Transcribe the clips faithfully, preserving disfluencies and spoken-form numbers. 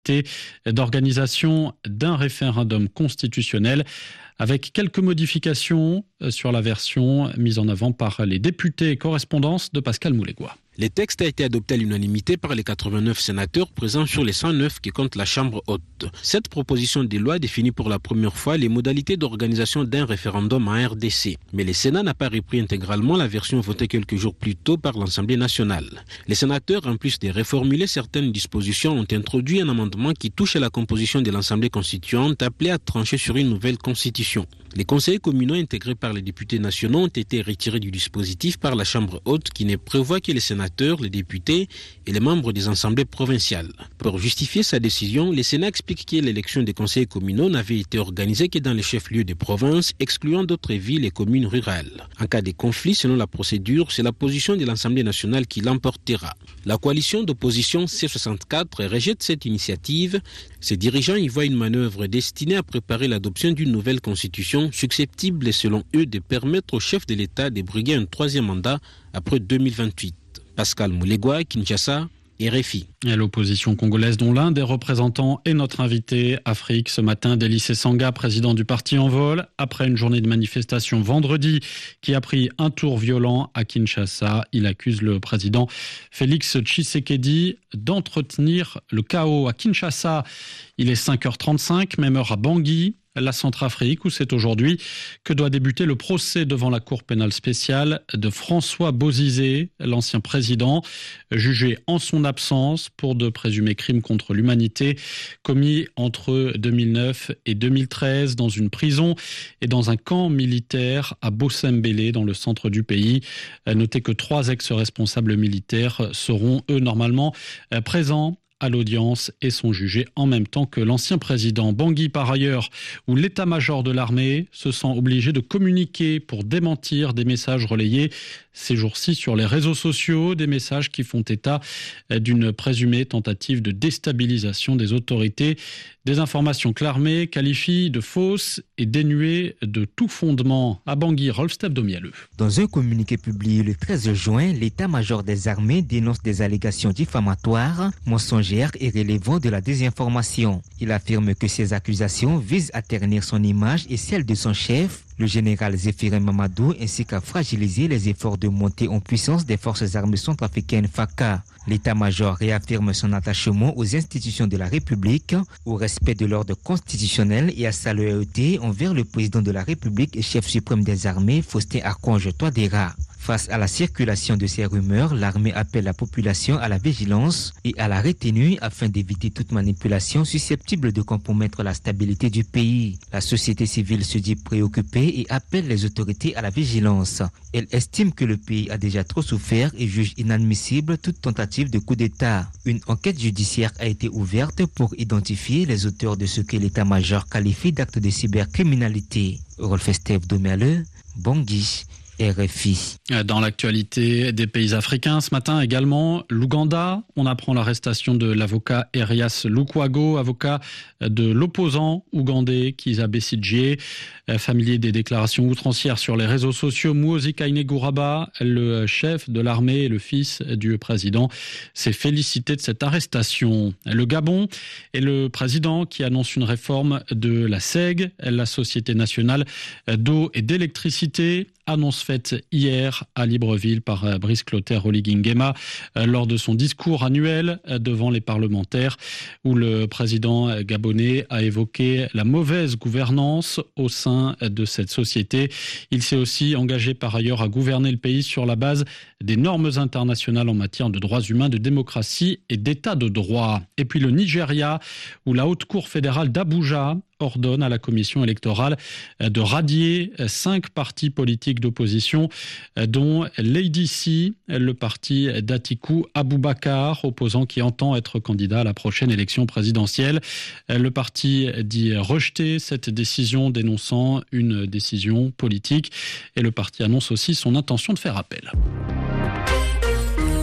d'organisation d'un référendum constitutionnel avec quelques modifications sur la version mise en avant par les députés. Correspondance de Pascal Moulégois. Le texte a été adopté à l'unanimité par les quatre-vingt-neuf sénateurs présents sur les cent neuf qui comptent la Chambre haute. Cette proposition de loi définit pour la première fois les modalités d'organisation d'un référendum en R D C. Mais le Sénat n'a pas repris intégralement la version votée quelques jours plus tôt par l'Assemblée nationale. Les sénateurs, en plus de reformuler certaines dispositions, ont introduit un amendement qui touche à la composition de l'Assemblée constituante appelée à trancher sur une nouvelle constitution. Les conseillers communaux intégrés par les députés nationaux ont été retirés du dispositif par la Chambre haute qui ne prévoit que les sénateurs, les députés et les membres des assemblées provinciales. Pour justifier sa décision, le Sénat explique que l'élection des conseillers communaux n'avait été organisée que dans les chefs-lieux des provinces, excluant d'autres villes et communes rurales. En cas de conflit, selon la procédure, c'est la position de l'Assemblée nationale qui l'emportera. La coalition d'opposition C soixante-quatre rejette cette initiative. Ses dirigeants y voient une manœuvre destinée à préparer l'adoption d'une nouvelle constitution susceptible, selon eux, de permettre au chef de l'État de briguer un troisième mandat après deux mille vingt-huit. Pascal Moulégois, Kinshasa, R F I. Et l'opposition congolaise, dont l'un des représentants est notre invité Afrique ce matin, Délice Sanga, président du parti Envol, après une journée de manifestation vendredi qui a pris un tour violent à Kinshasa. Il accuse le président Félix Tshisekedi d'entretenir le chaos à Kinshasa. Il est cinq heures trente-cinq, même heure à Bangui, la Centrafrique, où c'est aujourd'hui que doit débuter le procès devant la Cour pénale spéciale de François Bozizé, l'ancien président, jugé en son absence pour de présumés crimes contre l'humanité commis entre deux mille neuf et deux mille treize dans une prison et dans un camp militaire à Bossembélé, dans le centre du pays. Notez que trois ex-responsables militaires seront, eux, normalement présents à l'audience et sont jugés en même temps que l'ancien président. Bangui, par ailleurs, où l'état-major de l'armée se sent obligé de communiquer pour démentir des messages relayés ces jours-ci sur les réseaux sociaux, des messages qui font état d'une présumée tentative de déstabilisation des autorités. Des informations que l'armée qualifie de fausses et dénuées de tout fondement. À Bangui, Rolf Stepdomialeux. Dans un communiqué publié le treize juin, l'état-major des armées dénonce des allégations diffamatoires, mensongères et relevant de la désinformation. Il affirme que ces accusations visent à ternir son image et celle de son chef, le général Zéphirin Mamadou, ainsi qu'à fragiliser les efforts de montée en puissance des forces armées centrafricaines F A C A. L'état-major réaffirme son attachement aux institutions de la République, au respect de l'ordre constitutionnel et à sa loyauté envers le président de la République et chef suprême des armées, Faustin Archange Touadéra. Face à la circulation de ces rumeurs, l'armée appelle la population à la vigilance et à la retenue afin d'éviter toute manipulation susceptible de compromettre la stabilité du pays. La société civile se dit préoccupée et appelle les autorités à la vigilance. Elle estime que le pays a déjà trop souffert et juge inadmissible toute tentative de coup d'État. Une enquête judiciaire a été ouverte pour identifier les auteurs de ce que l'état-major qualifie d'actes de cybercriminalité. Rolf Stepdomialeux, Bangui, R F I. Dans l'actualité des pays africains, ce matin également, l'Ouganda, on apprend l'arrestation de l'avocat Erias Lukwago, avocat de l'opposant ougandais Kizza Besigye, familier des déclarations outrancières sur les réseaux sociaux. Muhoozi Kainerugaba, le chef de l'armée et le fils du président, s'est félicité de cette arrestation. Le Gabon est le président qui annonce une réforme de la S E G, la Société nationale d'eau et d'électricité. Annonce faite hier à Libreville par Brice Clotaire Oligui Nguema lors de son discours annuel devant les parlementaires, où le président gabonais a évoqué la mauvaise gouvernance au sein de cette société. Il s'est aussi engagé par ailleurs à gouverner le pays sur la base des normes internationales en matière de droits humains, de démocratie et d'état de droit. Et puis le Nigeria, où la Haute Cour fédérale d'Abuja ordonne à la commission électorale de radier cinq partis politiques d'opposition, dont l'A D C, le parti d'Atiku Abubakar, opposant qui entend être candidat à la prochaine élection présidentielle. Le parti dit rejeter cette décision, dénonçant une décision politique, et le parti annonce aussi son intention de faire appel.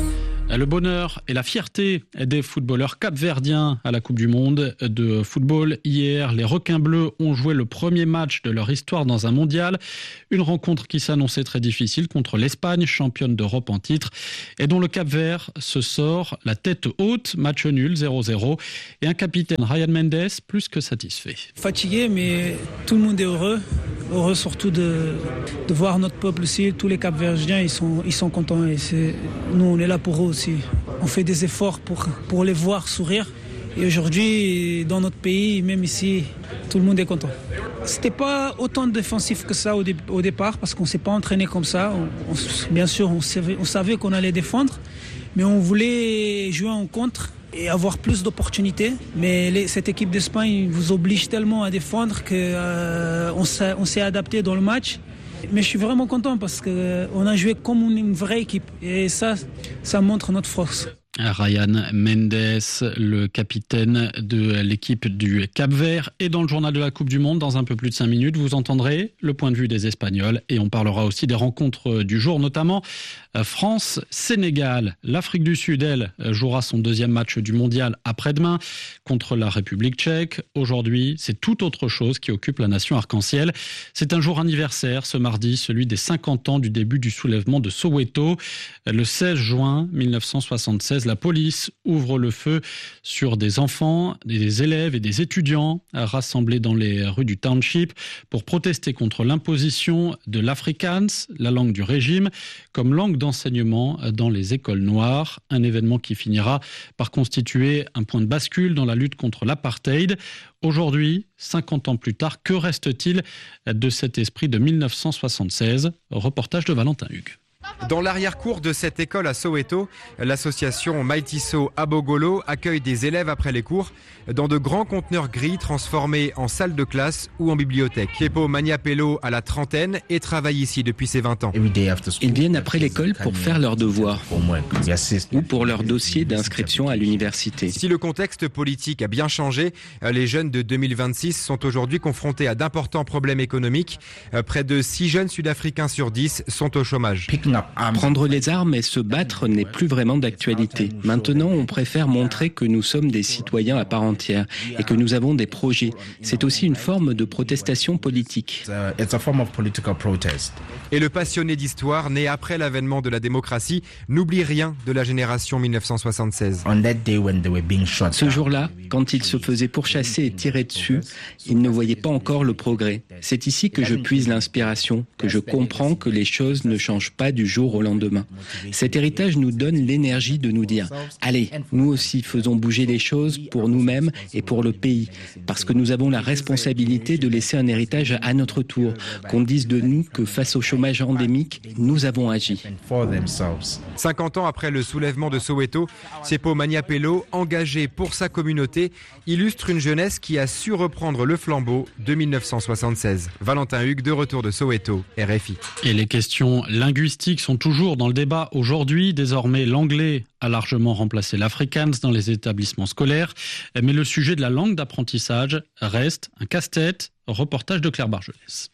Le bonheur et la fierté des footballeurs capverdiens à la Coupe du Monde de football. Hier, les requins bleus ont joué le premier match de leur histoire dans un mondial. Une rencontre qui s'annonçait très difficile contre l'Espagne, championne d'Europe en titre, et dont le Cap-Vert se sort la tête haute. Match nul, zéro zéro. Et un capitaine, Ryan Mendes, plus que satisfait. Fatigué, mais tout le monde est heureux. Heureux surtout de, de voir notre peuple aussi. Tous les Cap-Verdiens, ils sont, ils sont contents. Et c'est, nous, on est là pour eux aussi. On fait des efforts pour, pour les voir sourire. Et aujourd'hui, dans notre pays, même ici, tout le monde est content. C'était pas autant défensif que ça au, dé, au départ, parce qu'on s'est pas entraîné comme ça. On, on, bien sûr, on savait, on savait qu'on allait défendre, mais on voulait jouer en contre et avoir plus d'opportunités. Mais les, cette équipe d'Espagne vous oblige tellement à défendre qu'on euh, on s'est adapté dans le match. Mais je suis vraiment content parce qu'on a joué comme une vraie équipe. Et ça, ça montre notre force. Ryan Mendes, le capitaine de l'équipe du Cap-Vert, est dans le journal de la Coupe du Monde. Dans un peu plus de cinq minutes, vous entendrez le point de vue des Espagnols et on parlera aussi des rencontres du jour, notamment France-Sénégal. L'Afrique du Sud, elle, jouera son deuxième match du mondial après-demain contre la République tchèque. Aujourd'hui, c'est tout autre chose qui occupe la nation arc-en-ciel. C'est un jour anniversaire, ce mardi, celui des cinquante ans du début du soulèvement de Soweto. Le seize juin mille neuf cent soixante-seize, la police ouvre le feu sur des enfants, des élèves et des étudiants rassemblés dans les rues du township pour protester contre l'imposition de l'Afrikaans, la langue du régime, comme langue d'enseignement dans les écoles noires. Un événement qui finira par constituer un point de bascule dans la lutte contre l'apartheid. Aujourd'hui, cinquante ans plus tard, que reste-t-il de cet esprit de mille neuf cent soixante-seize ? Reportage de Valentin Hugues. Dans l'arrière-cour de cette école à Soweto, l'association Maitiso Abogolo accueille des élèves après les cours dans de grands conteneurs gris transformés en salle de classe ou en bibliothèque. Kepo Maniapelo a la trentaine et travaille ici depuis ses vingt ans. Ils viennent après l'école pour faire leurs devoirs ou pour leur dossier d'inscription à l'université. Si le contexte politique a bien changé, les jeunes de deux mille vingt-six sont aujourd'hui confrontés à d'importants problèmes économiques. Près de six jeunes sud-africains sur dix sont au chômage. Prendre les armes et se battre n'est plus vraiment d'actualité. Maintenant, on préfère montrer que nous sommes des citoyens à part entière et que nous avons des projets. C'est aussi une forme de protestation politique. Et le passionné d'histoire, né après l'avènement de la démocratie, n'oublie rien de la génération mille neuf cent soixante-seize. Ce jour-là, quand ils se faisaient pourchasser et tirer dessus, ils ne voyaient pas encore le progrès. C'est ici que je puise l'inspiration, que je comprends que les choses ne changent pas du jour au lendemain. Cet héritage nous donne l'énergie de nous dire « Allez, nous aussi faisons bouger les choses pour nous-mêmes et pour le pays, parce que nous avons la responsabilité de laisser un héritage à notre tour, qu'on dise de nous que face au chômage endémique, nous avons agi. » cinquante ans après le soulèvement de Soweto, Kepo Maniapelo, engagé pour sa communauté, illustre une jeunesse qui a su reprendre le flambeau de mille neuf cent soixante-seize. Valentin Hugues, de retour de Soweto, R F I. Et les questions linguistiques sont toujours dans le débat aujourd'hui. Désormais, l'anglais a largement remplacé l'afrikaans dans les établissements scolaires. Mais le sujet de la langue d'apprentissage reste un casse-tête. Reportage de Claire Bargelès.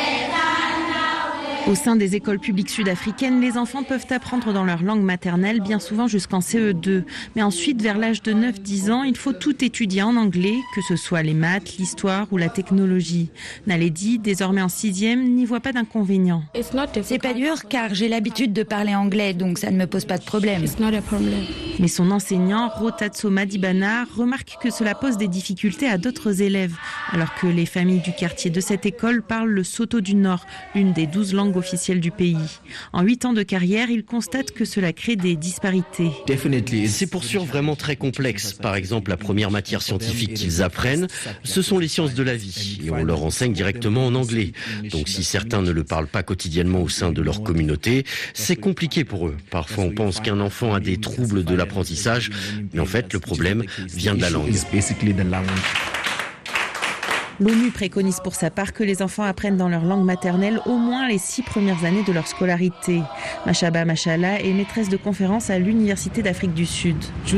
Au sein des écoles publiques sud-africaines, les enfants peuvent apprendre dans leur langue maternelle, bien souvent jusqu'en C E deux. Mais ensuite, vers l'âge de neuf dix ans, il faut tout étudier en anglais, que ce soit les maths, l'histoire ou la technologie. Naledi, désormais en sixième, n'y voit pas d'inconvénient. C'est pas dur car j'ai l'habitude de parler anglais, donc ça ne me pose pas de problème. Mais son enseignant, Rotatso Madibana, remarque que cela pose des difficultés à d'autres élèves, alors que les familles du quartier de cette école parlent le Sotho du Nord, l'une des douze langues officielle du pays. En huit ans de carrière, il constate que cela crée des disparités. C'est pour sûr vraiment très complexe. Par exemple, la première matière scientifique qu'ils apprennent, ce sont les sciences de la vie. Et on leur enseigne directement en anglais. Donc si certains ne le parlent pas quotidiennement au sein de leur communauté, c'est compliqué pour eux. Parfois on pense qu'un enfant a des troubles de l'apprentissage, mais en fait le problème vient de la langue. L'ONU préconise pour sa part que les enfants apprennent dans leur langue maternelle au moins les six premières années de leur scolarité. Machaba Machala est maîtresse de conférence à l'Université d'Afrique du Sud.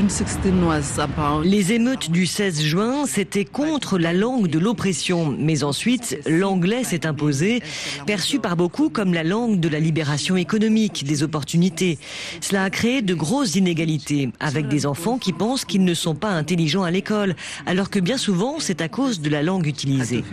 Les émeutes du seize juin, c'était contre la langue de l'oppression. Mais ensuite, l'anglais s'est imposé, perçu par beaucoup comme la langue de la libération économique, des opportunités. Cela a créé de grosses inégalités, avec des enfants qui pensent qu'ils ne sont pas intelligents à l'école, alors que bien souvent, c'est à cause de la langue utilisée.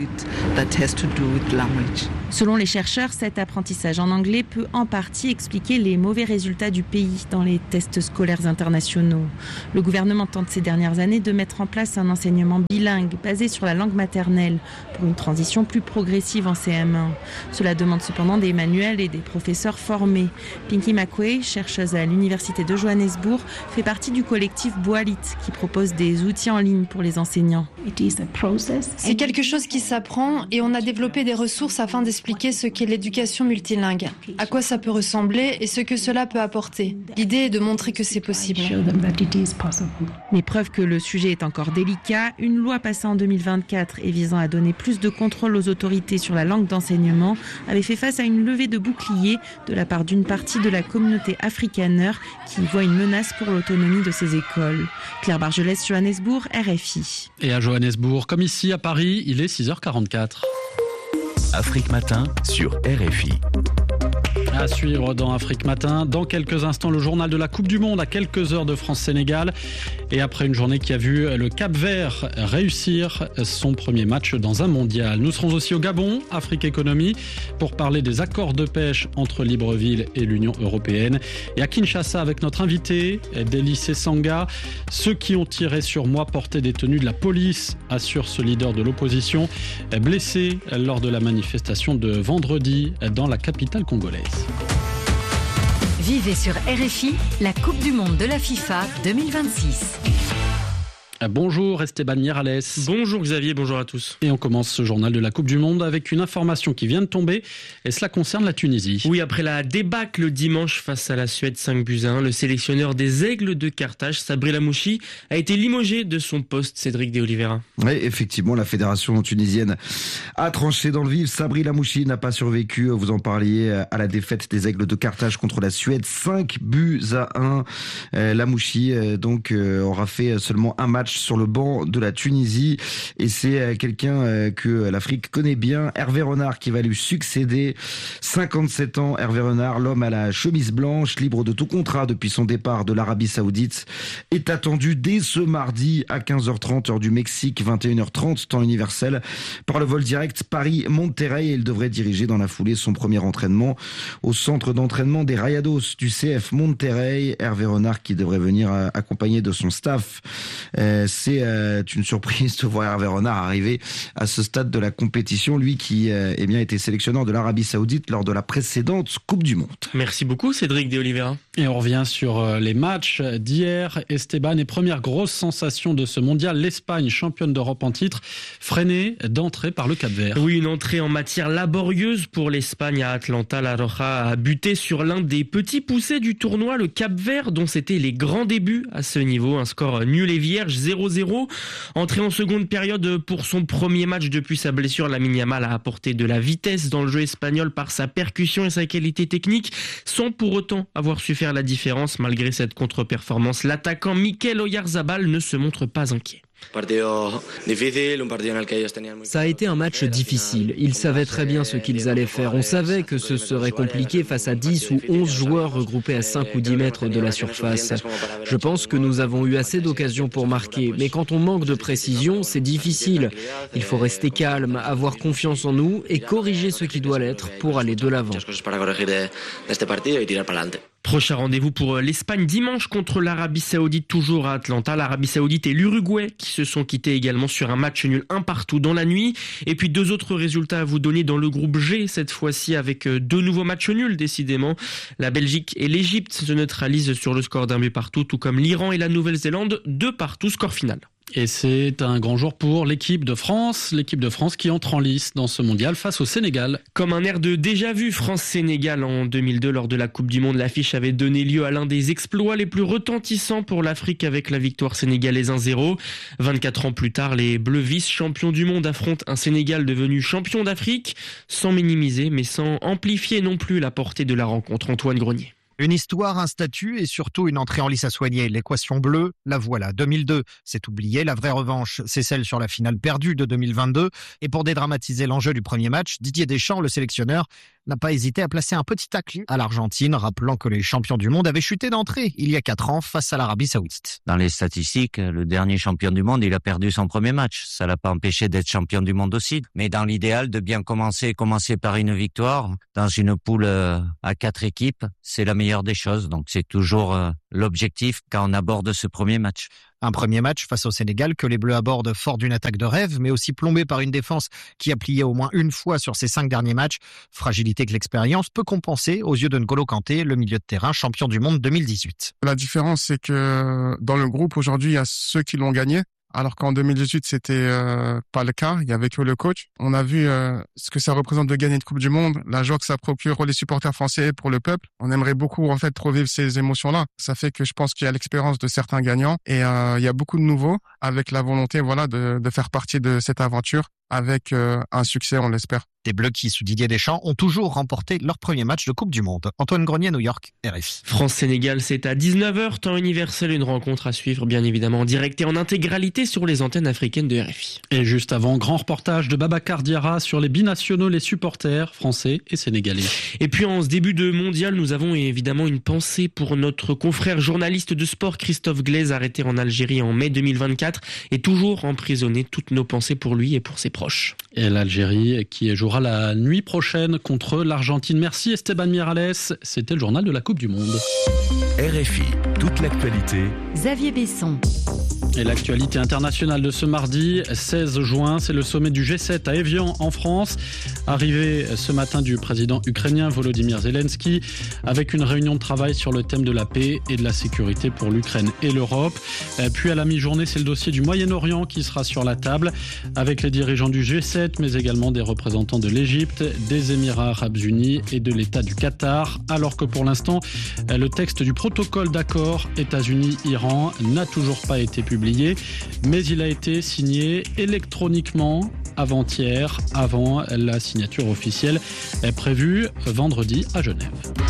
Selon les chercheurs, cet apprentissage en anglais peut en partie expliquer les mauvais résultats du pays dans les tests scolaires internationaux. Le gouvernement tente ces dernières années de mettre en place un enseignement bilingue basé sur la langue maternelle pour une transition plus progressive en C M un. Cela demande cependant des manuels et des professeurs formés. Pinky McQuay, chercheuse à l'Université de Johannesburg, fait partie du collectif Boalit qui propose des outils en ligne pour les enseignants. C'est quelque chose qui s'apprend et on a développé des ressources afin d'expliquer ce qu'est l'éducation multilingue, à quoi ça peut ressembler et ce que cela peut apporter. L'idée est de montrer que c'est possible. Mais preuve que le sujet est encore délicat, une loi passée en deux mille vingt-quatre et visant à donner plus de contrôle aux autorités sur la langue d'enseignement avait fait face à une levée de boucliers de la part d'une partie de la communauté afrikaner qui voit une menace pour l'autonomie de ces écoles. Claire Bargelès, Johannesburg, R F I. Et à Johannesburg, comme ici à Paris, il est six heures quarante-quatre. Afrique Matin sur R F I. À suivre dans Afrique Matin. Dans quelques instants, le journal de la Coupe du Monde à quelques heures de France-Sénégal. Et après une journée qui a vu le Cap-Vert réussir son premier match dans un mondial. Nous serons aussi au Gabon, Afrique Économie, pour parler des accords de pêche entre Libreville et l'Union européenne. Et à Kinshasa avec notre invité, Deli Sesanga. Ceux qui ont tiré sur moi portaient des tenues de la police, assure ce leader de l'opposition, blessé lors de la manifestation de vendredi dans la capitale congolaise. Vivez sur R F I la Coupe du Monde de la FIFA deux mille vingt-six. Bonjour Esteban Miralles. Bonjour Xavier, bonjour à tous. Et on commence ce journal de la Coupe du Monde avec une information qui vient de tomber et cela concerne la Tunisie. Oui, après la débâcle dimanche face à la Suède cinq buts à un, le sélectionneur des Aigles de Carthage, Sabri Lamouchi, a été limogé de son poste, Cédric de Oliveira. Oui, effectivement, la fédération tunisienne a tranché dans le vif. Sabri Lamouchi n'a pas survécu, vous en parliez, à la défaite des Aigles de Carthage contre la Suède, cinq buts à un. Lamouchi donc aura fait seulement un match sur le banc de la Tunisie et c'est quelqu'un que l'Afrique connaît bien, Hervé Renard, qui va lui succéder. cinquante-sept ans, Hervé Renard, l'homme à la chemise blanche, libre de tout contrat depuis son départ de l'Arabie Saoudite, est attendu dès ce mardi à quinze heures trente heure du Mexique, vingt et une heures trente temps universel, par le vol direct Paris-Monterrey, et il devrait diriger dans la foulée son premier entraînement au centre d'entraînement des Rayados du C F Monterrey. Hervé Renard qui devrait venir accompagné de son staff. Euh, c'est euh, une surprise de voir Hervé Renard arriver à ce stade de la compétition, lui qui euh, eh bien, était sélectionneur de l'Arabie Saoudite lors de la précédente Coupe du Monde. Merci beaucoup Cédric de Oliveira. Et on revient sur les matchs d'hier. Esteban, et première grosse sensation de ce mondial, l'Espagne, championne d'Europe en titre, freinée d'entrée par le Cap-Vert. Oui, une entrée en matière laborieuse pour l'Espagne à Atlanta. La Roja a buté sur l'un des petits poussés du tournoi, le Cap-Vert, dont c'était les grands débuts à ce niveau. Un score nul et vierge, zéro zéro. Entrée en seconde période pour son premier match depuis sa blessure, Lamine Yamal a apporté de la vitesse dans le jeu espagnol par sa percussion et sa qualité technique, sans pour autant avoir su faire la différence. Malgré cette contre-performance, l'attaquant Mikel Oyarzabal ne se montre pas inquiet. Ça a été un match difficile. Ils savaient très bien ce qu'ils allaient faire. On savait que ce serait compliqué face à dix ou onze joueurs regroupés à cinq ou dix mètres de la surface. Je pense que nous avons eu assez d'occasions pour marquer, mais quand on manque de précision, c'est difficile. Il faut rester calme, avoir confiance en nous et corriger ce qui doit l'être pour aller de l'avant. Prochain rendez-vous pour l'Espagne dimanche contre l'Arabie Saoudite, toujours à Atlanta. L'Arabie Saoudite et l'Uruguay qui se sont quittés également sur un match nul un partout dans la nuit. Et puis deux autres résultats à vous donner dans le groupe G, cette fois-ci avec deux nouveaux matchs nuls décidément. La Belgique et l'Égypte se neutralisent sur le score d'un but partout, tout comme l'Iran et la Nouvelle-Zélande, deux partout, score final. Et c'est un grand jour pour l'équipe de France, l'équipe de France qui entre en lice dans ce mondial face au Sénégal. Comme un air de déjà-vu, France-Sénégal en deux mille deux lors de la Coupe du Monde, l'affiche avait donné lieu à l'un des exploits les plus retentissants pour l'Afrique avec la victoire sénégalaise un zéro. vingt-quatre ans plus tard, les Bleus vice-champions du monde affrontent un Sénégal devenu champion d'Afrique, sans minimiser mais sans amplifier non plus la portée de la rencontre. Antoine Grenier. Une histoire, un statut et surtout une entrée en lice à soigner. L'équation bleue, la voilà. deux mille deux, c'est oublié. La vraie revanche, c'est celle sur la finale perdue de deux mille vingt-deux. Et pour dédramatiser l'enjeu du premier match, Didier Deschamps, le sélectionneur, n'a pas hésité à placer un petit tacle à l'Argentine, rappelant que les champions du monde avaient chuté d'entrée il y a quatre ans face à l'Arabie Saoudite. Dans les statistiques, le dernier champion du monde, il a perdu son premier match. Ça l'a pas empêché d'être champion du monde aussi. Mais dans l'idéal, de bien commencer, commencer par une victoire, dans une poule à quatre équipes, c'est la meilleure des choses. Donc c'est toujours euh, l'objectif quand on aborde ce premier match. Un premier match face au Sénégal que les Bleus abordent fort d'une attaque de rêve, mais aussi plombé par une défense qui a plié au moins une fois sur ses cinq derniers matchs. Fragilité que l'expérience peut compenser aux yeux de N'Golo Kanté, le milieu de terrain champion du monde deux mille dix-huit. La différence, c'est que dans le groupe, aujourd'hui, il y a ceux qui l'ont gagné. Alors qu'en deux mille dix-huit, c'était euh, pas le cas. Il y avait que le coach. On a vu euh, ce que ça représente de gagner une Coupe du Monde, la joie que ça procure pour les supporters français et pour le peuple. On aimerait beaucoup en fait revivre ces émotions-là. Ça fait que je pense qu'il y a l'expérience de certains gagnants et euh, il y a beaucoup de nouveaux avec la volonté, voilà, de, de faire partie de cette aventure avec euh, un succès, on l'espère. Des Bleus qui, sous Didier Deschamps, ont toujours remporté leur premier match de Coupe du Monde. Antoine Grenier, New York, R F I. France-Sénégal, c'est à dix-neuf heures, temps universel, une rencontre à suivre bien évidemment en direct et en intégralité sur les antennes africaines de R F I. Et juste avant, grand reportage de Babacar Diarra sur les binationaux, les supporters français et sénégalais. Et puis en ce début de mondial, nous avons évidemment une pensée pour notre confrère journaliste de sport Christophe Glaise, arrêté en Algérie en mai deux mille vingt-quatre et toujours emprisonné. Toutes nos pensées pour lui et pour ses proches. Et l'Algérie qui jouera la nuit prochaine contre l'Argentine. Merci Esteban Miralles, c'était le journal de la Coupe du Monde. R F I, toute l'actualité. Xavier Besson. Et l'actualité internationale de ce mardi seize juin, c'est le sommet du G sept à Évian en France. Arrivé ce matin du président ukrainien Volodymyr Zelensky avec une réunion de travail sur le thème de la paix et de la sécurité pour l'Ukraine et l'Europe. Puis à la mi-journée, c'est le dossier du Moyen-Orient qui sera sur la table avec les dirigeants du G sept, mais également des représentants de l'Égypte, des Émirats arabes unis et de l'État du Qatar. Alors que pour l'instant, le texte du protocole d'accord États-Unis-Iran n'a toujours pas été publié. Mais il a été signé électroniquement avant-hier, avant la signature officielle prévue vendredi à Genève.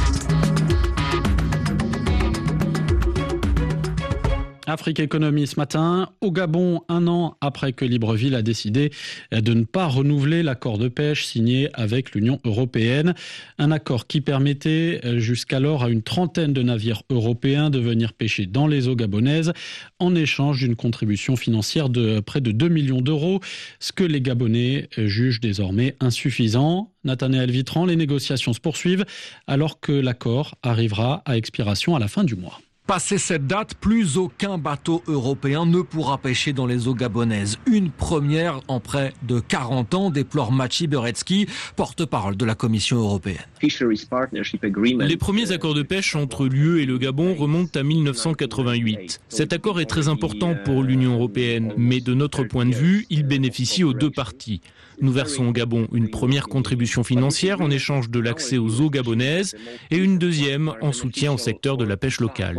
Afrique Économie ce matin, au Gabon, un an après que Libreville a décidé de ne pas renouveler l'accord de pêche signé avec l'Union européenne. Un accord qui permettait jusqu'alors à une trentaine de navires européens de venir pêcher dans les eaux gabonaises en échange d'une contribution financière de près de deux millions d'euros, ce que les Gabonais jugent désormais insuffisant. Nathanaël Vitran, les négociations se poursuivent alors que l'accord arrivera à expiration à la fin du mois. Passé cette date, plus aucun bateau européen ne pourra pêcher dans les eaux gabonaises. Une première en près de quarante ans, déplore Maciej Berецki, porte-parole de la Commission européenne. Les premiers accords de pêche entre l'U E et le Gabon remontent à mille neuf cent quatre-vingt-huit. Cet accord est très important pour l'Union européenne, mais de notre point de vue, il bénéficie aux deux parties. Nous versons au Gabon une première contribution financière en échange de l'accès aux eaux gabonaises et une deuxième en soutien au secteur de la pêche locale.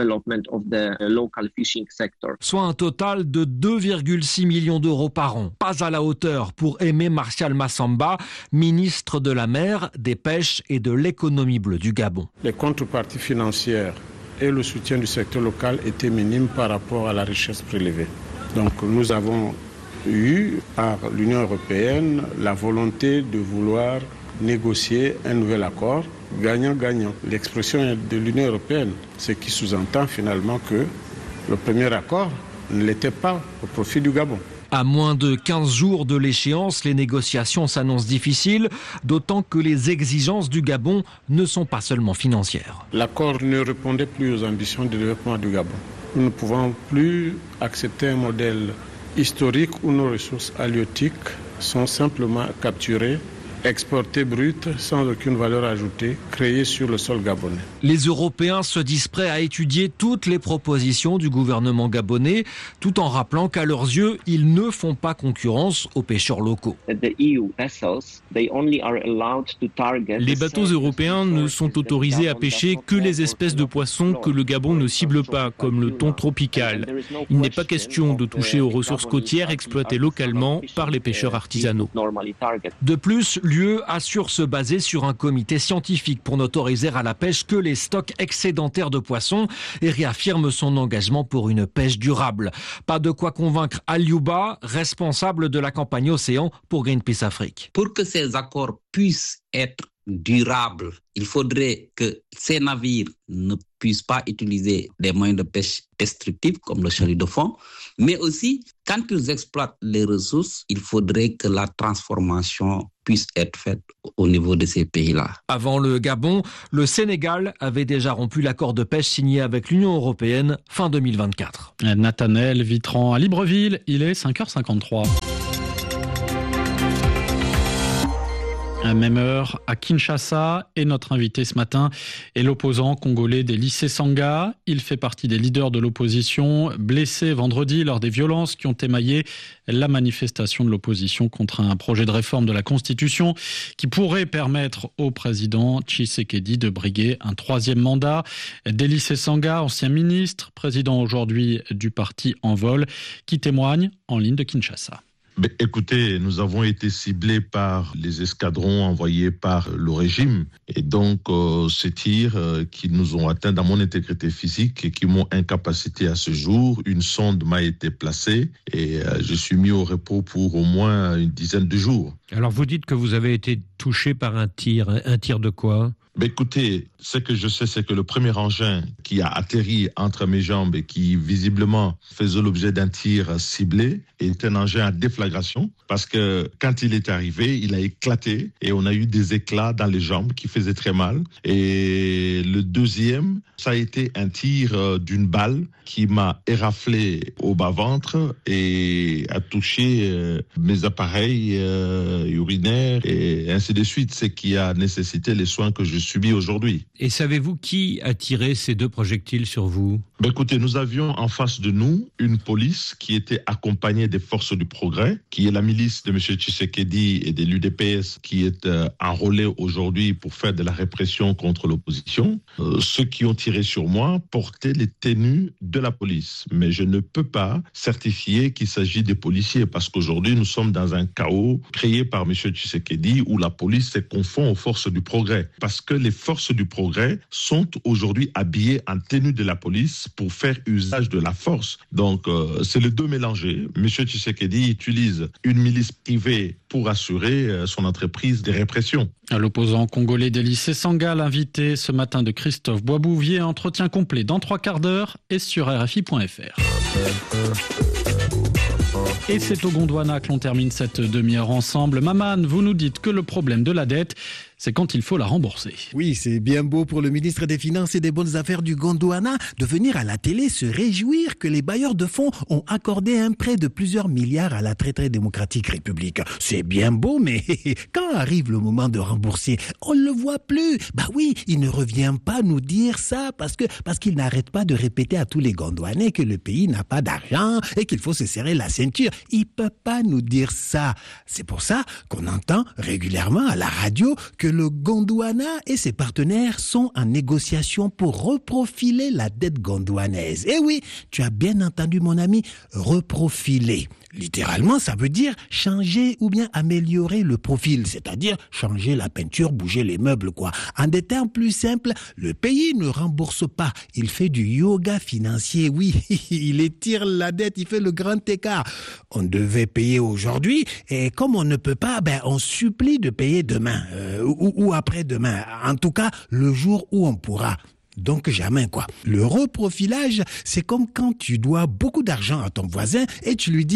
Soit un total de deux virgule six millions d'euros par an. Pas à la hauteur pour Aimé Martial Massamba, ministre de la mer, des pêches et de l'économie bleue du Gabon. Les contreparties financières et le soutien du secteur local étaient minimes par rapport à la richesse prélevée. Donc nous avons eu par l'Union européenne la volonté de vouloir négocier un nouvel accord gagnant-gagnant. L'expression est de l'Union européenne, ce qui sous-entend finalement que le premier accord ne l'était pas au profit du Gabon. À moins de quinze jours de l'échéance, les négociations s'annoncent difficiles, d'autant que les exigences du Gabon ne sont pas seulement financières. L'accord ne répondait plus aux ambitions de développement du Gabon. Nous ne pouvons plus accepter un modèle historique où nos ressources halieutiques sont simplement capturées exporté brut, sans aucune valeur ajoutée, créé sur le sol gabonais. Les Européens se disent prêts à étudier toutes les propositions du gouvernement gabonais, tout en rappelant qu'à leurs yeux, ils ne font pas concurrence aux pêcheurs locaux. Les bateaux européens ne sont autorisés à pêcher que les espèces de poissons que le Gabon ne cible pas, comme le thon tropical. Il n'est pas question de toucher aux ressources côtières exploitées localement par les pêcheurs artisanaux. De plus, l'U E assure se baser sur un comité scientifique pour n'autoriser à la pêche que les stocks excédentaires de poissons et réaffirme son engagement pour une pêche durable. Pas de quoi convaincre Aliouba, responsable de la campagne Océan pour Greenpeace Afrique. Pour que ces accords puissent être durables, il faudrait que ces navires ne puissent pas utiliser des moyens de pêche destructifs comme le chalut de fond, mais aussi, quand ils exploitent les ressources, il faudrait que la transformation puisse être faite au niveau de ces pays-là. Avant le Gabon, le Sénégal avait déjà rompu l'accord de pêche signé avec l'Union européenne fin deux mille vingt-quatre. Nathanaël Vitran à Libreville, il est cinq heures cinquante-trois. À même heure, à Kinshasa, et notre invité ce matin est l'opposant congolais des lycées Sanga. Il fait partie des leaders de l'opposition, blessé vendredi lors des violences qui ont émaillé la manifestation de l'opposition contre un projet de réforme de la Constitution qui pourrait permettre au président Tshisekedi de briguer un troisième mandat. Des lycées Sanga, ancien ministre, président aujourd'hui du parti Envol, qui témoigne en ligne de Kinshasa. Mais écoutez, nous avons été ciblés par les escadrons envoyés par le régime et donc euh, ces tirs euh, qui nous ont atteints dans mon intégrité physique et qui m'ont incapacité à ce jour. Une sonde m'a été placée et euh, je suis mis au repos pour au moins une dizaine de jours. Alors vous dites que vous avez été touché par un tir. Un tir de quoi ? Ben écoutez, ce que je sais, c'est que le premier engin qui a atterri entre mes jambes et qui visiblement faisait l'objet d'un tir ciblé est un engin à déflagration parce que quand il est arrivé, il a éclaté et on a eu des éclats dans les jambes qui faisaient très mal. Et le deuxième, ça a été un tir d'une balle qui m'a éraflé au bas-ventre et a touché mes appareils urinaires et ainsi de suite, ce qui a nécessité les soins que je subis aujourd'hui. Et savez-vous qui a tiré ces deux projectiles sur vous ? Ben écoutez, nous avions en face de nous une police qui était accompagnée des forces du progrès, qui est la milice de M. Tshisekedi et de l'U D P S qui est euh, enrôlée aujourd'hui pour faire de la répression contre l'opposition. Euh, ceux qui ont tiré sur moi portaient les tenues de la police. Mais je ne peux pas certifier qu'il s'agit des policiers parce qu'aujourd'hui nous sommes dans un chaos créé par M. Tshisekedi où la police se confond aux forces du progrès. Parce que les forces du progrès sont aujourd'hui habillées en tenue de la police pour faire usage de la force. Donc, euh, c'est les deux mélangés. M. Tshisekedi utilise une milice privée pour assurer euh, son entreprise de répression. L'opposant congolais des lycées Sanga, l'invité ce matin de Christophe Boisbouvier, entretien complet dans trois quarts d'heure et sur R F I point F R. Et c'est au Gondwana que l'on termine cette demi-heure ensemble. Maman, vous nous dites que le problème de la dette, c'est quand il faut la rembourser. Oui, c'est bien beau pour le ministre des Finances et des Bonnes Affaires du Gondwana de venir à la télé se réjouir que les bailleurs de fonds ont accordé un prêt de plusieurs milliards à la très très démocratique République. C'est bien beau, mais quand arrive le moment de rembourser, on ne le voit plus. Bah oui, il ne revient pas nous dire ça parce que parce qu'il n'arrête pas de répéter à tous les Gondwanais que le pays n'a pas d'argent et qu'il faut se serrer la ceinture. Il peut pas nous dire ça. C'est pour ça qu'on entend régulièrement à la radio que le Gondwana et ses partenaires sont en négociation pour reprofiler la dette gondwanaise. Eh oui, tu as bien entendu mon ami, reprofiler. Littéralement, ça veut dire changer ou bien améliorer le profil, c'est-à-dire changer la peinture, bouger les meubles, quoi. En des termes plus simples, le pays ne rembourse pas, il fait du yoga financier, oui, il étire la dette, il fait le grand écart. On devait payer aujourd'hui, et comme on ne peut pas, ben on supplie de payer demain, euh, ou, ou après-demain, en tout cas le jour où on pourra. Donc jamais quoi. Le reprofilage, c'est comme quand tu dois beaucoup d'argent à ton voisin et tu lui dis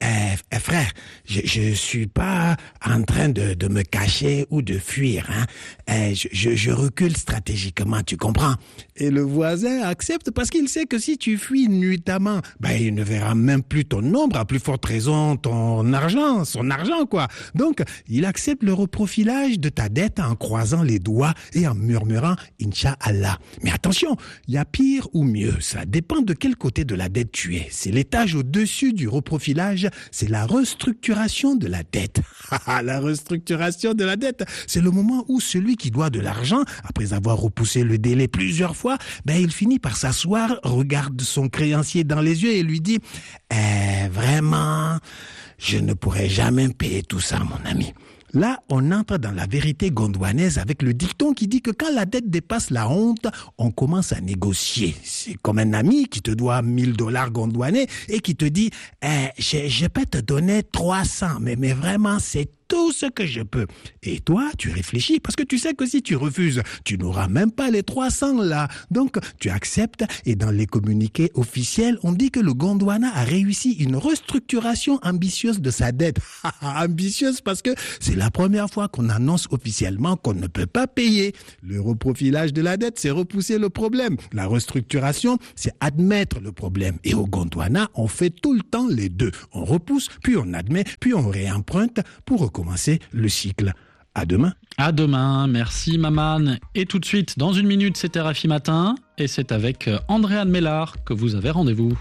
Eh, frère, je, je suis pas en train de, de me cacher ou de fuir. Hein. Eh, je, je, je recule stratégiquement, tu comprends? Et le voisin accepte parce qu'il sait que si tu fuis nuitamment, ben, il ne verra même plus ton ombre, à plus forte raison ton argent, son argent, quoi. Donc, il accepte le reprofilage de ta dette en croisant les doigts et en murmurant « Inch'Allah ». Mais attention, il y a pire ou mieux. Ça dépend de quel côté de la dette tu es. C'est l'étage au-dessus du reprofilage, c'est la restructuration de la dette. La restructuration de la dette, c'est le moment où celui qui doit de l'argent, après avoir repoussé le délai plusieurs fois, ben il finit par s'asseoir, regarde son créancier dans les yeux et lui dit eh, « Vraiment, je ne pourrai jamais payer tout ça, mon ami ». Là, on entre dans la vérité gondouanaise avec le dicton qui dit que quand la dette dépasse la honte, on commence à négocier. C'est comme un ami qui te doit mille dollars gondouanais et qui te dit eh, « je, je peux te donner trois cents, mais, mais vraiment, c'est tout ce que je peux. » Et toi, tu réfléchis parce que tu sais que si tu refuses, tu n'auras même pas les trois cents là. Donc, tu acceptes et dans les communiqués officiels, on dit que le Gondwana a réussi une restructuration ambitieuse de sa dette. Ambitieuse parce que c'est la première fois qu'on annonce officiellement qu'on ne peut pas payer. Le reprofilage de la dette, c'est repousser le problème. La restructuration, c'est admettre le problème. Et au Gondwana, on fait tout le temps les deux. On repousse, puis on admet, puis on réemprunte pour recommencer le cycle. À demain. À demain. Merci Maman. Et tout de suite, dans une minute, c'est R F I Matin. Et c'est avec Andréane Mélard que vous avez rendez-vous.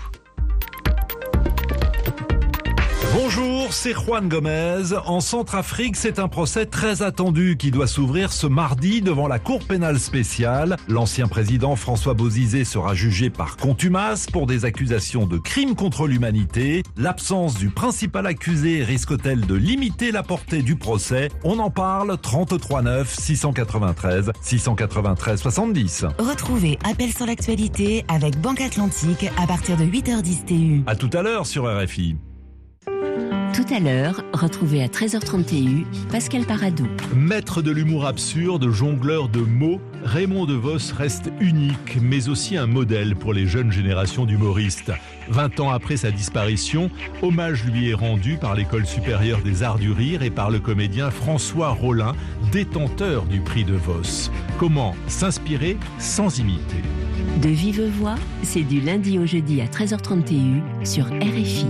Bonjour, c'est Juan Gomez. En Centrafrique, c'est un procès très attendu qui doit s'ouvrir ce mardi devant la Cour pénale spéciale. L'ancien président François Bozizé sera jugé par contumace pour des accusations de crimes contre l'humanité. L'absence du principal accusé risque-t-elle de limiter la portée du procès? On en parle, trente-trois neuf six cent quatre-vingt-treize six cent quatre-vingt-treize soixante-dix. Retrouvez Appel sur l'actualité avec Banque Atlantique à partir de huit heures dix T U. À tout à l'heure sur R F I. Tout à l'heure, retrouvez à treize heures trente T U Pascal Paradou. Maître de l'humour absurde, jongleur de mots, Raymond DeVos reste unique, mais aussi un modèle pour les jeunes générations d'humoristes. Vingt ans après sa disparition, hommage lui est rendu par l'École supérieure des arts du rire et par le comédien François Rollin, détenteur du prix DeVos. Comment s'inspirer sans imiter? De vive voix, c'est du lundi au jeudi à treize heures trente T U sur R F I.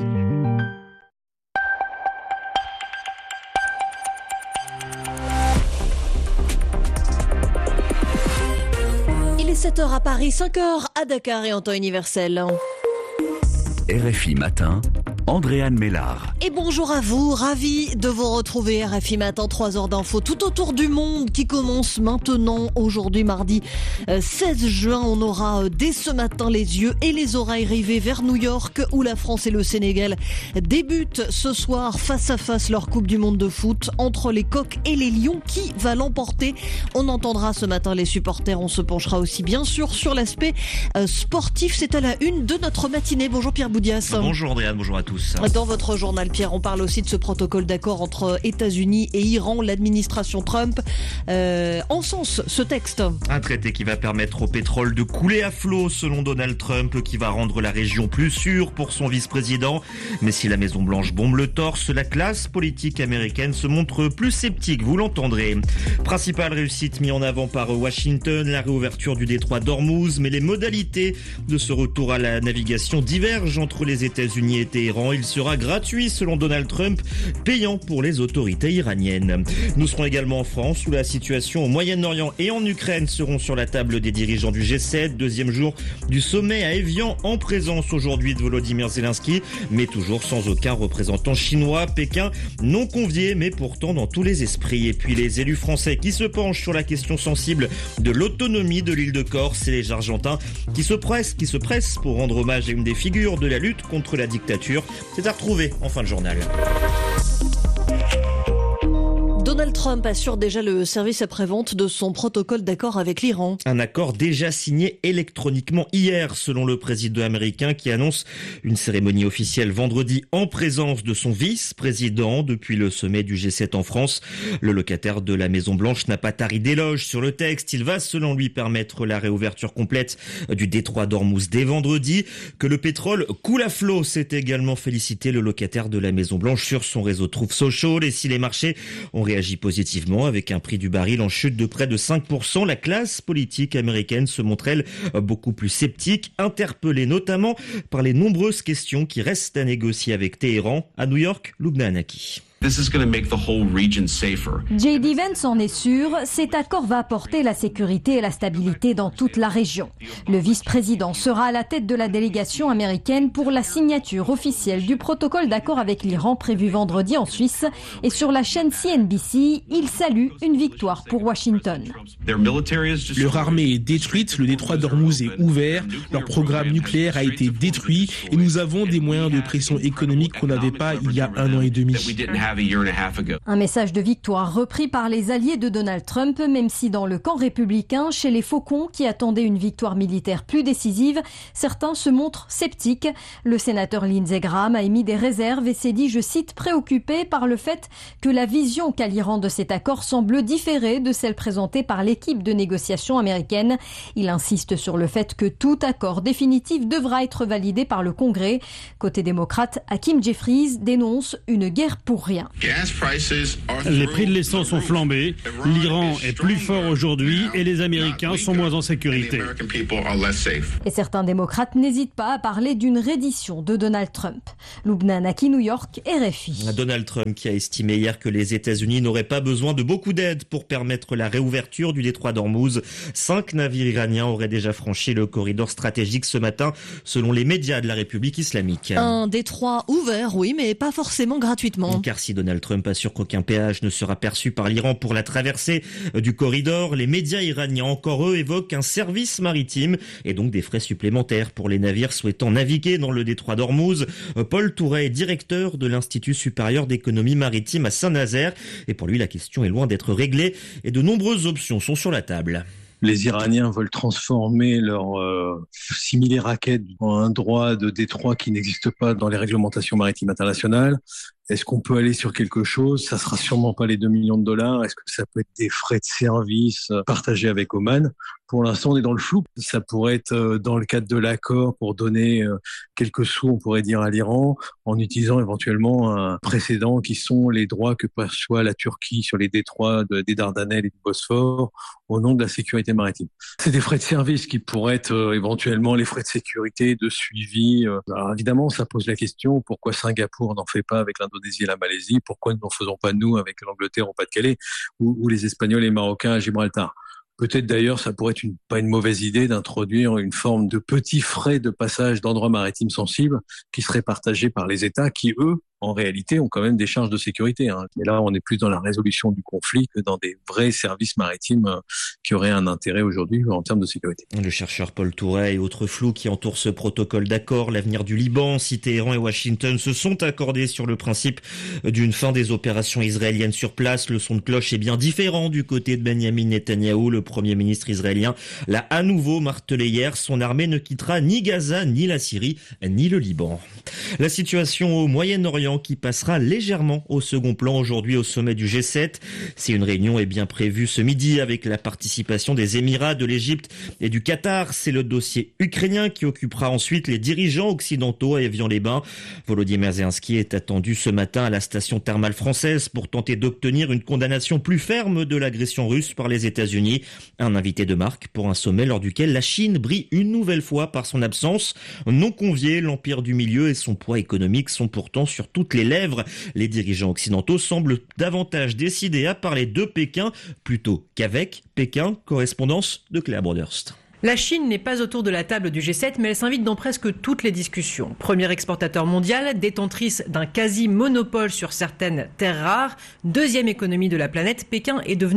sept heures à Paris, cinq heures à Dakar et en temps universel. R F I Matin, Andréane Mélard. Et bonjour à vous, ravi de vous retrouver. R F I Matin, trois heures d'infos tout autour du monde qui commence maintenant. Aujourd'hui, mardi seize juin, on aura dès ce matin les yeux et les oreilles rivés vers New York où la France et le Sénégal débutent ce soir face à face leur Coupe du Monde de foot entre les Coqs et les Lions. Qui va l'emporter? On entendra ce matin les supporters. On se penchera aussi bien sûr sur l'aspect sportif. C'est à la une de notre matinée. Bonjour Pierre Boudias. Bonjour Andréane, bonjour à tous. Dans votre journal, Pierre, on parle aussi de ce protocole d'accord entre États-Unis et Iran. L'administration Trump euh, encense ce texte. Un traité qui va permettre au pétrole de couler à flot, selon Donald Trump, qui va rendre la région plus sûre pour son vice-président. Mais si la Maison-Blanche bombe le torse, la classe politique américaine se montre plus sceptique, vous l'entendrez. Principale réussite mise en avant par Washington, la réouverture du détroit d'Ormuz, mais les modalités de ce retour à la navigation divergent entre les États-Unis et Téhéran. Il sera gratuit selon Donald Trump, payant pour les autorités iraniennes. Nous serons également en France où la situation au Moyen-Orient et en Ukraine seront sur la table des dirigeants du G sept, deuxième jour du sommet à Évian en présence aujourd'hui de Volodymyr Zelensky, mais toujours sans aucun représentant chinois. Pékin non convié mais pourtant dans tous les esprits. Et puis les élus français qui se penchent sur la question sensible de l'autonomie de l'île de Corse et les Argentins qui se pressent, qui se pressent pour rendre hommage à une des figures de la lutte contre la dictature. C'est à retrouver en fin de journal. Donald Trump assure déjà le service après-vente de son protocole d'accord avec l'Iran. Un accord déjà signé électroniquement hier, selon le président américain qui annonce une cérémonie officielle vendredi en présence de son vice-président depuis le sommet du G sept en France. Le locataire de la Maison-Blanche n'a pas tari d'éloges sur le texte. Il va, selon lui, permettre la réouverture complète du détroit d'Ormuz dès vendredi. Que le pétrole coule à flot, s'est également félicité le locataire de la Maison-Blanche sur son réseau Truth Social. Et si les marchés ont réagi positivement avec un prix du baril en chute de près de cinq pour cent, la classe politique américaine se montre, elle, beaucoup plus sceptique, interpellée notamment par les nombreuses questions qui restent à négocier avec Téhéran. À New York, Lubna Anaki. J D Vance en est sûr, cet accord va apporter la sécurité et la stabilité dans toute la région. Le vice-président sera à la tête de la délégation américaine pour la signature officielle du protocole d'accord avec l'Iran prévu vendredi en Suisse. Et sur la chaîne C N B C, il salue une victoire pour Washington. Leur armée est détruite, le détroit d'Ormuz est ouvert, leur programme nucléaire a été détruit et nous avons des moyens de pression économique qu'on n'avait pas il y a un an et demi. Un message de victoire repris par les alliés de Donald Trump, même si dans le camp républicain, chez les faucons qui attendaient une victoire militaire plus décisive, certains se montrent sceptiques. Le sénateur Lindsey Graham a émis des réserves et s'est dit, je cite, préoccupé par le fait que la vision qu'a l'Iran de cet accord semble différer de celle présentée par l'équipe de négociation américaine. Il insiste sur le fait que tout accord définitif devra être validé par le Congrès. Côté démocrate, Hakeem Jeffries dénonce une guerre pour rien. Les prix de l'essence ont flambé, l'Iran est plus fort aujourd'hui et les Américains sont moins en sécurité. Et certains démocrates n'hésitent pas à parler d'une reddition de Donald Trump. Lubna Anaki, New York, R F I. Donald Trump qui a estimé hier que les États-Unis n'auraient pas besoin de beaucoup d'aide pour permettre la réouverture du détroit d'Ormuz. Cinq navires iraniens auraient déjà franchi le corridor stratégique ce matin, selon les médias de la République islamique. Un détroit ouvert, oui, mais pas forcément gratuitement. Car si Donald Trump assure qu'aucun péage ne sera perçu par l'Iran pour la traversée du corridor, les médias iraniens, encore eux, évoquent un service maritime et donc des frais supplémentaires pour les navires souhaitant naviguer dans le détroit d'Ormuz. Paul Touret est directeur de l'Institut supérieur d'économie maritime à Saint-Nazaire et pour lui, la question est loin d'être réglée et de nombreuses options sont sur la table. Les Iraniens veulent transformer leur euh, simili raquette en un droit de détroit qui n'existe pas dans les réglementations maritimes internationales. Est-ce qu'on peut aller sur quelque chose? Ça sera sûrement pas les deux millions de dollars. Est-ce que ça peut être des frais de service partagés avec Oman? Pour l'instant, on est dans le flou. Ça pourrait être dans le cadre de l'accord pour donner quelques sous, on pourrait dire, à l'Iran, en utilisant éventuellement un précédent qui sont les droits que perçoit la Turquie sur les détroits de, des Dardanelles et du Bosphore au nom de la sécurité maritime. C'est des frais de service qui pourraient être euh, éventuellement les frais de sécurité, de suivi. Alors évidemment, ça pose la question, pourquoi Singapour n'en fait pas avec l'Indonésie et la Malaisie? Pourquoi ne n'en faisons pas nous avec l'Angleterre au Pas-de-Calais ou, ou les Espagnols et les Marocains à Gibraltar? Peut-être d'ailleurs, ça pourrait être une, pas une mauvaise idée d'introduire une forme de petits frais de passage d'endroits maritimes sensibles qui seraient partagés par les États qui, eux, en réalité, ont quand même des charges de sécurité. Hein. Mais là, on est plus dans la résolution du conflit que dans des vrais services maritimes euh, qui auraient un intérêt aujourd'hui en termes de sécurité. Le chercheur Paul Touret et autres flous qui entourent ce protocole d'accord, l'avenir du Liban, si Téhéran et Washington se sont accordés sur le principe d'une fin des opérations israéliennes sur place, le son de cloche est bien différent du côté de Benyamin Netanyahou. Le Premier ministre israélien l'a à nouveau martelé hier, son armée ne quittera ni Gaza, ni la Syrie, ni le Liban. La situation au Moyen-Orient qui passera légèrement au second plan aujourd'hui au sommet du G sept. Si une réunion est bien prévue ce midi avec la participation des Émirats, de l'Égypte et du Qatar, c'est le dossier ukrainien qui occupera ensuite les dirigeants occidentaux à Évian-les-Bains. Volodymyr Zelensky est attendu ce matin à la station thermale française pour tenter d'obtenir une condamnation plus ferme de l'agression russe par les États-Unis. Un invité de marque pour un sommet lors duquel la Chine brille une nouvelle fois par son absence. Non convié, l'empire du milieu et son poids économique sont pourtant sur toutes les lèvres. Les dirigeants occidentaux semblent davantage décidés à parler de Pékin plutôt qu'avec Pékin. Correspondance de Claire Broderst. La Chine n'est pas autour de la table du G sept, mais elle s'invite dans presque toutes les discussions. Premier exportateur mondial, détentrice d'un quasi-monopole sur certaines terres rares, deuxième économie de la planète, Pékin est devenu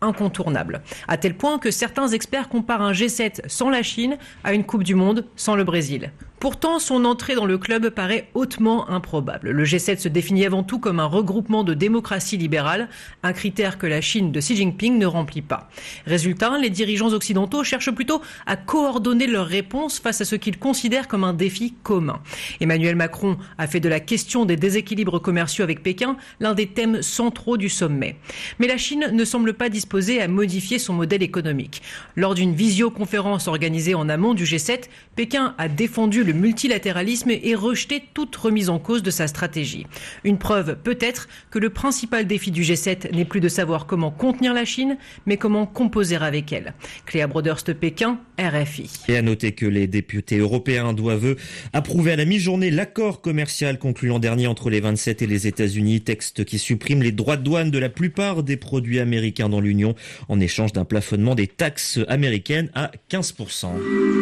incontournable. À tel point que certains experts comparent un G sept sans la Chine à une Coupe du Monde sans le Brésil. Pourtant, son entrée dans le club paraît hautement improbable. Le G sept se définit avant tout comme un regroupement de démocraties libérales, un critère que la Chine de Xi Jinping ne remplit pas. Résultat, les dirigeants occidentaux cherchent plutôt à coordonner leurs réponses face à ce qu'ils considèrent comme un défi commun. Emmanuel Macron a fait de la question des déséquilibres commerciaux avec Pékin l'un des thèmes centraux du sommet. Mais la Chine ne semble pas disposée à modifier son modèle économique. Lors d'une visioconférence organisée en amont du G sept, Pékin a défendu le multilatéralisme et rejeté toute remise en cause de sa stratégie. Une preuve peut-être que le principal défi du G sept n'est plus de savoir comment contenir la Chine, mais comment composer avec elle. Cléa Broderst, Pékin, R F I. Et à noter que les députés européens doivent approuver à la mi-journée l'accord commercial conclu l'an dernier entre les vingt-sept et les États-Unis, texte qui supprime les droits de douane de la plupart des produits américains dans l'Union en échange d'un plafonnement des taxes américaines à quinze pour cent.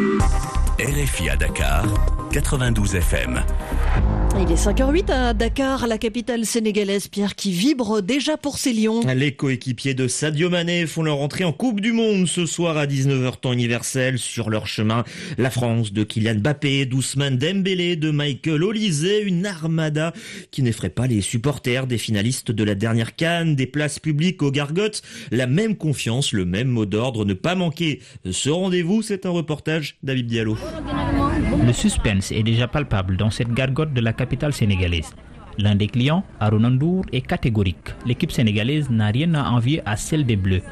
R F I à Dakar, quatre-vingt-douze F M. Il est cinq heures huit à Dakar, la capitale sénégalaise, Pierre, qui vibre déjà pour ses Lions. Les coéquipiers de Sadio Mané font leur entrée en Coupe du Monde ce soir à dix-neuf heures temps universel. Sur leur chemin, la France de Kylian Mbappé, d'Ousmane Dembélé, de Michael Olise, une armada qui n'effraie pas les supporters des finalistes de la dernière CAN, des places publiques aux gargotes. La même confiance, le même mot d'ordre, ne pas manquer ce rendez-vous. C'est un reportage d'Habib Diallo. Le suspense est déjà palpable dans cette gargote de la capitale sénégalaise. L'un des clients, Arona Ndour, est catégorique. L'équipe sénégalaise n'a rien à envier à celle des Bleus.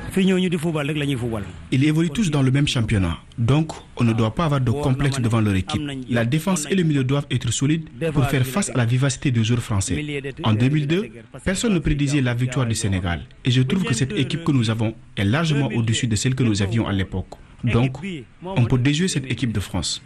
Ils évoluent tous dans le même championnat. Donc, on ne doit pas avoir de complexe devant leur équipe. La défense et le milieu doivent être solides pour faire face à la vivacité des joueurs français. En deux mille deux, personne ne prédisait la victoire du Sénégal. Et je trouve que cette équipe que nous avons est largement au-dessus de celle que nous avions à l'époque. Donc, on peut déjouer cette équipe de France.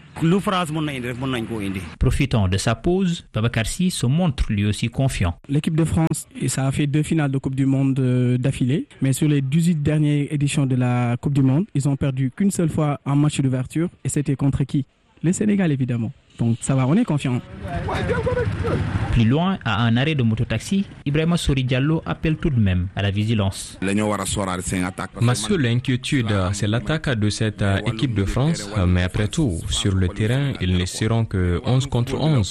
Profitant de sa pause, Babacar Sy se montre lui aussi confiant. L'équipe de France, ça a fait deux finales de Coupe du Monde d'affilée. Mais sur les dix-huit dernières éditions de la Coupe du Monde, ils ont perdu qu'une seule fois en match d'ouverture. Et c'était contre qui? Le Sénégal, évidemment. Donc ça va, on est confiant. Plus loin, à un arrêt de mototaxi, Ibrahima Sori Diallo appelle tout de même à la vigilance. Ma seule inquiétude, c'est l'attaque de cette équipe de France. Mais après tout, sur le terrain, ils ne seront que onze contre onze.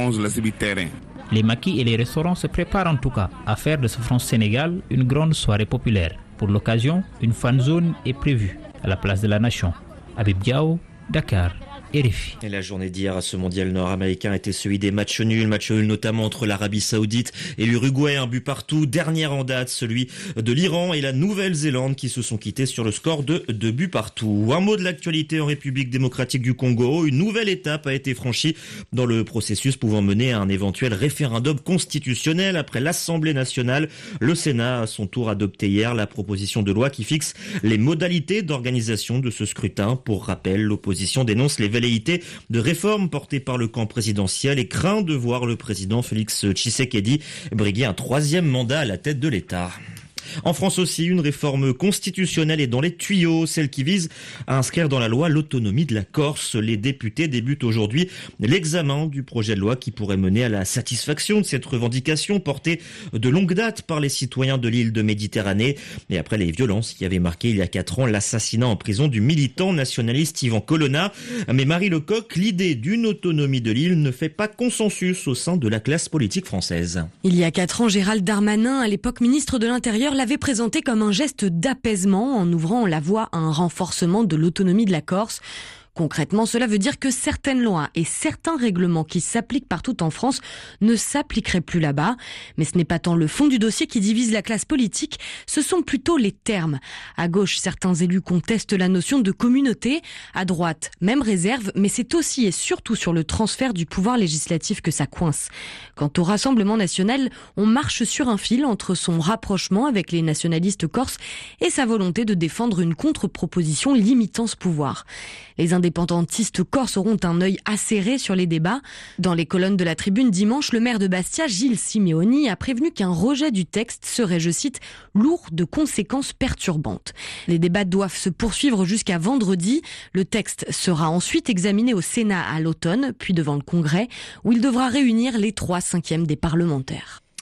Les maquis et les restaurants se préparent en tout cas à faire de ce France-Sénégal une grande soirée populaire. Pour l'occasion, une fan zone est prévue à la place de la Nation. Habib Diao, Dakar. R F I. Et la journée d'hier à ce mondial nord-américain était celui des matchs nuls, matchs nuls notamment entre l'Arabie Saoudite et l'Uruguay, un but partout. Dernière en date, celui de l'Iran et la Nouvelle-Zélande qui se sont quittés sur le score de deux buts partout. Un mot de l'actualité en République démocratique du Congo. Une nouvelle étape a été franchie dans le processus pouvant mener à un éventuel référendum constitutionnel après l'Assemblée nationale. Le Sénat, à son tour, adopté hier la proposition de loi qui fixe les modalités d'organisation de ce scrutin. Pour rappel, l'opposition dénonce les velléités de réforme portée par le camp présidentiel et craint de voir le président Félix Tshisekedi briguer un troisième mandat à la tête de l'État. En France aussi, une réforme constitutionnelle est dans les tuyaux, celle qui vise à inscrire dans la loi l'autonomie de la Corse. Les députés débutent aujourd'hui l'examen du projet de loi qui pourrait mener à la satisfaction de cette revendication portée de longue date par les citoyens de l'île de Méditerranée. Et après les violences qui avaient marqué il y a quatre ans l'assassinat en prison du militant nationaliste Yvan Colonna. Mais Marie Lecoq, l'idée d'une autonomie de l'île ne fait pas consensus au sein de la classe politique française. Il y a quatre ans, Gérald Darmanin, à l'époque ministre de l'Intérieur, l'avait présenté comme un geste d'apaisement en ouvrant la voie à un renforcement de l'autonomie de la Corse. Concrètement, cela veut dire que certaines lois et certains règlements qui s'appliquent partout en France ne s'appliqueraient plus là-bas. Mais ce n'est pas tant le fond du dossier qui divise la classe politique, ce sont plutôt les termes. À gauche, certains élus contestent la notion de communauté. À droite, même réserve, mais c'est aussi et surtout sur le transfert du pouvoir législatif que ça coince. Quant au Rassemblement national, on marche sur un fil entre son rapprochement avec les nationalistes corses et sa volonté de défendre une contre-proposition limitant ce pouvoir. Les indépendantistes corses auront un œil acéré sur les débats. Dans les colonnes de la Tribune dimanche, le maire de Bastia, Gilles Simeoni, a prévenu qu'un rejet du texte serait, je cite, lourd de conséquences perturbantes. Les débats doivent se poursuivre jusqu'à vendredi. Le texte sera ensuite examiné au Sénat à l'automne, puis devant le Congrès, où il devra réunir les trois cinquièmes des parlementaires.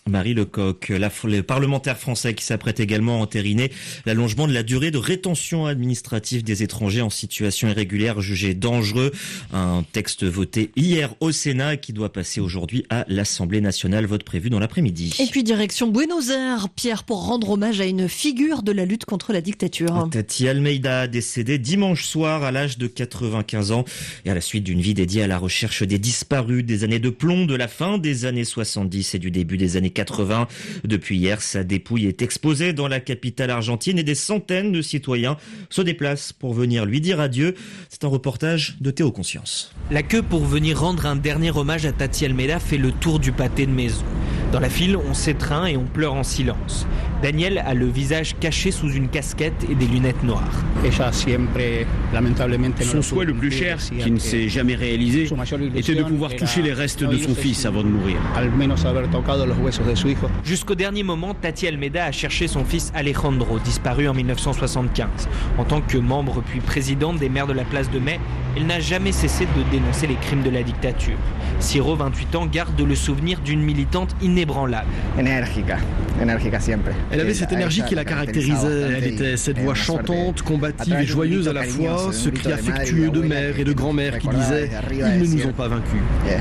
Marie Lecoq, la, le parlementaire français qui s'apprête également à entériner l'allongement de la durée de rétention administrative des étrangers en situation irrégulière jugés dangereux. Un texte voté hier au Sénat qui doit passer aujourd'hui à l'Assemblée nationale. Vote prévu dans l'après-midi. Et puis direction Buenos Aires, Pierre, pour rendre hommage à une figure de la lutte contre la dictature. Tati Almeida, décédée dimanche soir à l'âge de quatre-vingt-quinze ans et à la suite d'une vie dédiée à la recherche des disparus des années de plomb de la fin des années soixante-dix et du début des années quatre-vingts. Depuis hier, sa dépouille est exposée dans la capitale argentine et des centaines de citoyens se déplacent pour venir lui dire adieu. C'est un reportage de Théo Conscience. La queue pour venir rendre un dernier hommage à Tati Almeida fait le tour du pâté de maison. Dans la file, on s'étreint et on pleure en silence. Daniel a le visage caché sous une casquette et des lunettes noires. Son souhait le plus cher, qui ne s'est jamais réalisé, était de pouvoir toucher les restes de son fils avant de mourir. Jusqu'au dernier moment, Tati Almeida a cherché son fils Alejandro, disparu en mille neuf cent soixante-quinze. En tant que membre puis présidente des maires de la place de Mai, elle n'a jamais cessé de dénoncer les crimes de la dictature. Ciro, vingt-huit ans, garde le souvenir d'une militante inébranlable. Elle avait cette énergie qui la caractérisait. Elle était cette voix chantante, combative et joyeuse à la fois, ce cri affectueux de mère et de grand-mère qui disait « Ils ne nous ont pas vaincus ».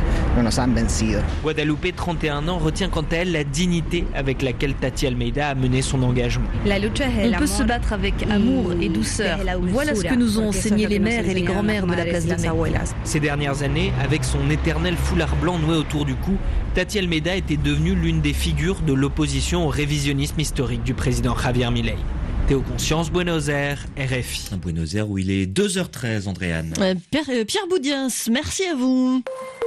Guadalupe, trente et un ans, retient quant à elle la dignité avec laquelle Tati Almeida a mené son engagement. On peut se battre avec amour et douceur. Voilà ce que nous ont enseigné les mères et les grands-mères de la place de Mai. Ces dernières années, avec son éternel foulard blanc noué autour du cou, Tati Almeida était devenue l'une des figures de l'opposition au révisionnisme historique du président Javier Milei. Théo Conscience, Buenos Aires, R F I. Buenos Aires où il est deux heures treize, Andréane. Euh, Pierre, euh, Pierre Boudiens, merci à vous.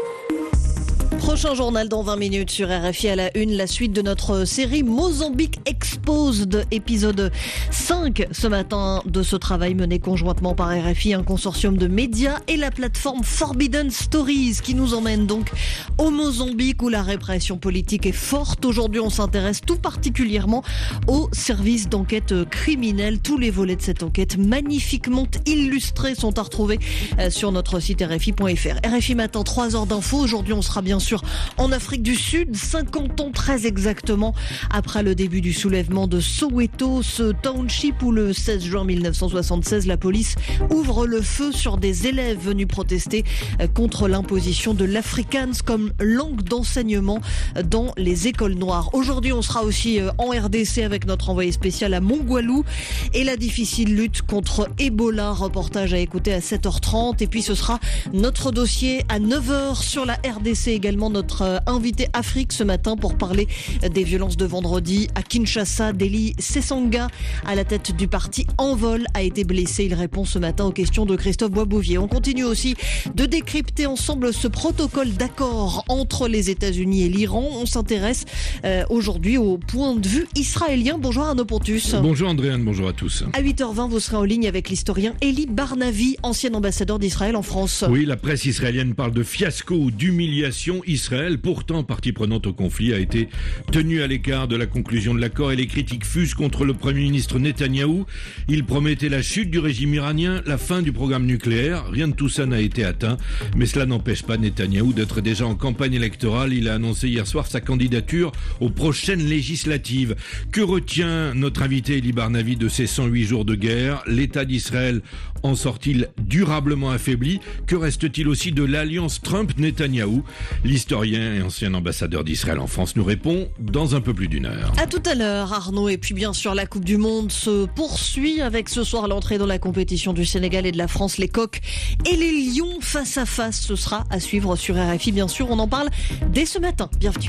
Prochain journal dans vingt minutes sur R F I à la une, la suite de notre série Mozambique Exposed, épisode cinq ce matin de ce travail mené conjointement par R F I, un consortium de médias et la plateforme Forbidden Stories qui nous emmène donc au Mozambique où la répression politique est forte. Aujourd'hui, on s'intéresse tout particulièrement au service d'enquête criminelle. Tous les volets de cette enquête magnifiquement illustrés sont à retrouver sur notre site R F I point F R. R F I Matin, trois heures d'infos. Aujourd'hui, on sera bien sûr en Afrique du Sud, cinquante ans très exactement après le début du soulèvement de Soweto, ce township où le seize juin mille neuf cent soixante-seize, la police ouvre le feu sur des élèves venus protester contre l'imposition de l'afrikaans comme langue d'enseignement dans les écoles noires. Aujourd'hui, on sera aussi en R D C avec notre envoyé spécial à Mongwalou et la difficile lutte contre Ebola. Reportage à écouter à sept heures trente et puis ce sera notre dossier à neuf heures sur la R D C également. Notre invité Afrique ce matin pour parler des violences de vendredi à Kinshasa. Deli Sesanga, à la tête du parti Envol, a été blessé. Il répond ce matin aux questions de Christophe Boisbouvier. On continue aussi de décrypter ensemble ce protocole d'accord entre les États-Unis et l'Iran. On s'intéresse euh, aujourd'hui au point de vue israélien. Bonjour Arnaud Pontus. Bonjour Andréane, bonjour à tous. À huit heures vingt, vous serez en ligne avec l'historien Eli Barnavi, ancien ambassadeur d'Israël en France. Oui, la presse israélienne parle de fiasco ou d'humiliation. Israël, pourtant partie prenante au conflit, a été tenue à l'écart de la conclusion de l'accord et les critiques fusent contre le Premier ministre Netanyahou. Il promettait la chute du régime iranien, la fin du programme nucléaire. Rien de tout ça n'a été atteint, mais cela n'empêche pas Netanyahou d'être déjà en campagne électorale. Il a annoncé hier soir sa candidature aux prochaines législatives. Que retient notre invité Eli Barnavi de ces cent huit jours de guerre? L'État d'Israël en sort-il durablement affaibli? Que reste-t-il aussi de l'alliance Trump-Netanyahou? L'historien et ancien ambassadeur d'Israël en France nous répond dans un peu plus d'une heure. À tout à l'heure Arnaud, et puis bien sûr la Coupe du Monde se poursuit avec ce soir l'entrée dans la compétition du Sénégal et de la France, les Coqs et les Lions face à face. Ce sera à suivre sur R F I bien sûr, on en parle dès ce matin. Bienvenue.